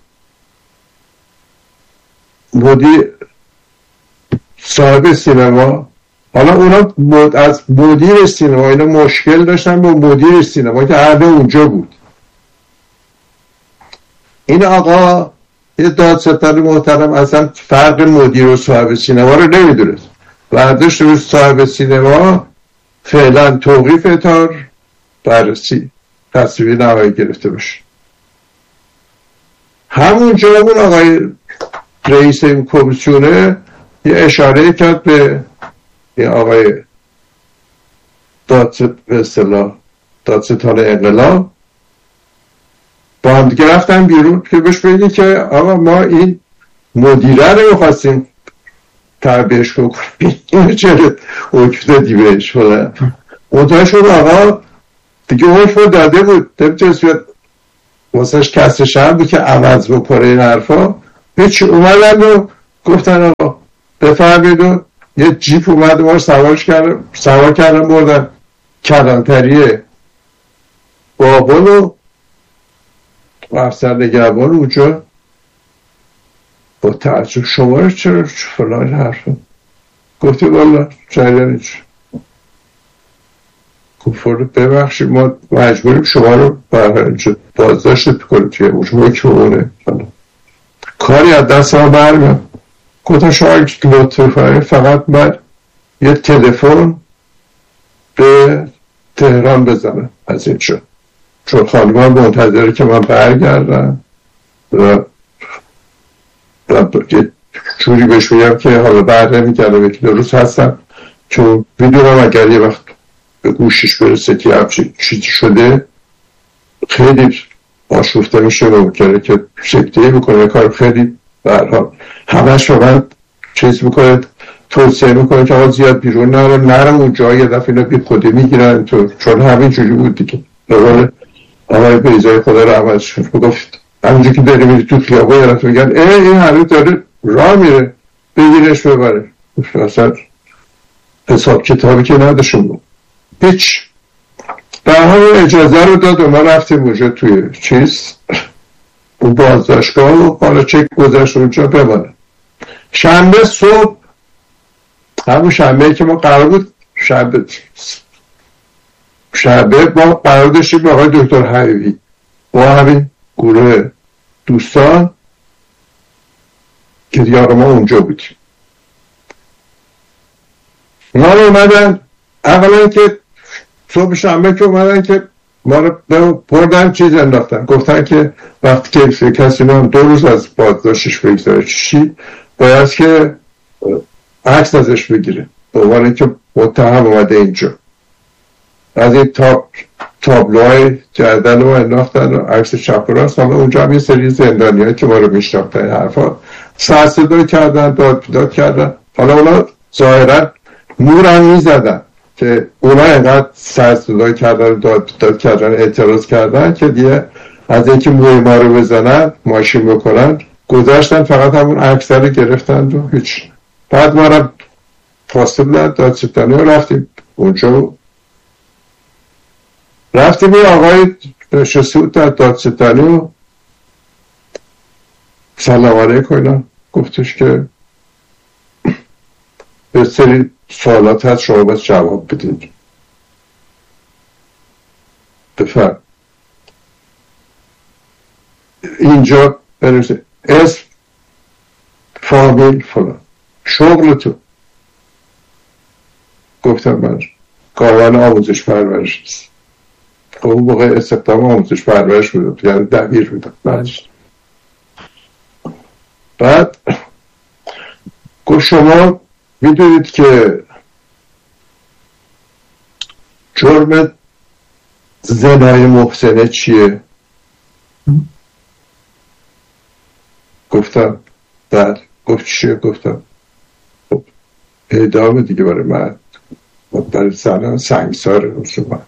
Speaker 3: مدیر صاحب سینما، حالا اونا از مدیر سینما اینا مشکل داشتن با مدیر سینما که عرض اونجا بود. این آقا یه دادستان محترم اصلا فرق مدیر و صاحب سینما رو نمیدونست، برداشت روی صاحب سینما فعلا توقیف تا بررسی تصویه نهایی گرفته باشه. همونجا اون آقای رئیس این کمیسیونه یه اشاره کرد به یه آقای دادستان انقلاب، با هم دیگه رفتن بیرون که بهش بگی که آقا ما این مدیره رو میخواستیم تربیش بکنی اینو چرا حکم دادی بهش فلان منتها شد آقا دیگه حکم داده بود نمیتونست بیاد واسهش کسرش هم بود که عوض بکنه این حرفا هیچ اومدن و گفتن آقا بفرمید و یه جیپ اومد ما سوار کردن بردن کلانتریه بابان و افسر نگهبان اونجا با تعجب شما رو چرا فلان حرفا گفتی والا جایدن چه گفتم ببخشید ما مجبوریم شما رو برای بازداشت بکنیم توی حکم اونه کاری از دست ما برمیاد گفتم شما لطفی کنید فقط من یه تلفن به تهران بزنم از اینجا چون خانمان منتظره که من برگردم و یه جوری بهش بگم که حالا بعد نمیگردم یکی دو روز هستم چون میدونم اگر یه وقت به گوشش برسه که همچین چیزی شده خیلی آشفته میشه و ممکنه که سکته بکنه کار خیلی برحال همش رو من چیز میکنه توصیه میکنه که آقا زیاد بیرون نرم اونجا یه دفعه اینا بی خودی میگیرن چون همین جوری بود دیگه نوال آقای بیزای خدا رو عوض گفت همونجا که داری میری تو خیابه یه رفت میگن این هنوز داره راه میره بگیرش ببره اصلا حساب کتابی که نداشون بود هیچ در حال اجازه رو داد و ما رفتیم اونجا توی چیز اون بازداشتگاه و حالا چک گذاشت اونجا بمانه شنبه صبح همون شنبه که ما قرار بود شنبه ما قرار داشتیم با آقای دکتر حبیبی با همین گروه دوستان که دیگه ما اونجا بودیم ما رو اومدن اولا که صبح شنبه که اومدن که ما رو بردن چیز انداختن گفتن که وقتی که کسی ما 2 روز از بازداشتش بگذاره چی باید که عکس ازش بگیره به عنوان که متهم اومده اینجا از این تابلوهای گردن رو انداختن و عکس چپ و راست اونجا هم یه سری زندانی هایی که ما رو میشناختن این حرفا سرصدا کردن داد بیداد کردن حالا اونا ظاهرا نور هم میزدن که اونا اینقدر سرصدا کردن داد بیداد کردن اعتراض کردن که دیگه از اینکه موی ما رو بزنن ماشین بکنن گذاشتن فقط همون عکس رو گرفتن و هیچ بعد ما رو فاصله دادستانی رو رفتیم اونجا رفتیم یه آقای نشسته بود در دادستانی و سلام علیکم اینا گفتش که به سری سوالات هست شما باید جواب بدید بفرم اینجا بنویسه اسم فامیل فلان شغل تو گفتم من کارمند آموزش پرورش است اون موقع استخدام آموزش پرورش بودم یعنی دبیر بودم بعد گفت شما میدونید که جرم زنای محسنه چیه؟ گفتم بله. گفت چیه؟ گفتم خب اعدام دیگه برای من برای سنان سنگساره شما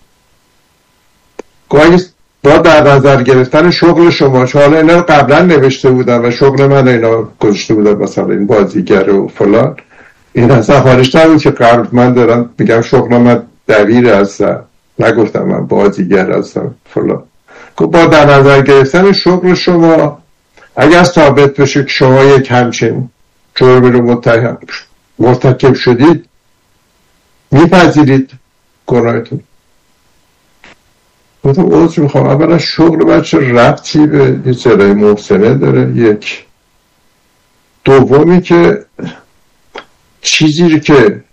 Speaker 3: گفت با در نظر گرفتن شغل شما حالا اینا رو قبلا نوشته بودن و شغل من اینا گذاشته بودن مثلا این بازیگر و فلان این اصلا خارج نبود که قبل من دارم میگم شغل من دبیر هستم نگفتم من بازیگر هستم فلان گفت با در نظر گرفتن شغل شما اگر ثابت بشه که شما یک همچین جرمی رو مرتکب شدید میپذیرید گناهتون گفتم عذر میخوام اولا شغل من چه ربطی به یه زنای محسنه داره یک دومی که چیزی رو که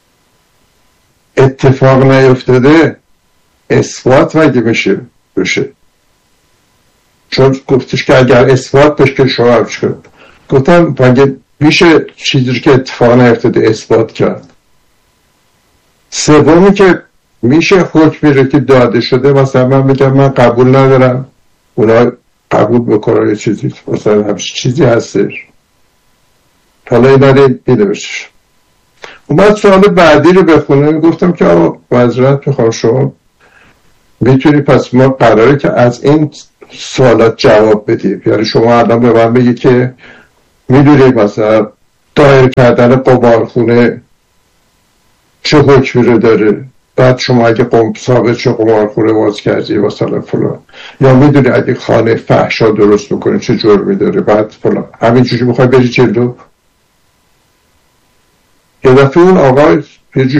Speaker 3: اتفاق نیفتاده اثبات مگه بشه چون گفتش که اگر اثبات بشه که شما هم چکرد گفتم مگه میشه چیزی رو که اتفاق نیفتاده اثبات کرد سومی که میشه حکمی رو که داده شده مثلا من میگم من قبول ندارم اونا قبول بکنن یه چیزی مثلا همچین چیزی هستش حالا اینا رو بنویسش. اومد سوال بعدی رو بخونه. گفتم که آقا معذرت میخوام، شما میتونی، پس ما قراره که از این سوالات جواب بدیم. یعنی شما الان به من بگی که میدونی مثلا دایر کردن قمارخونه چه حکمی رو داره، بعد شما اگه ثابت چه قمارخونه باز کردی مثلا فلان، یا میدونی اگه خانه فحشا درست میکنه چه جرمی داره، بعد فلان. همینجوری میخوای بری جلو. یه دفعه اون آقای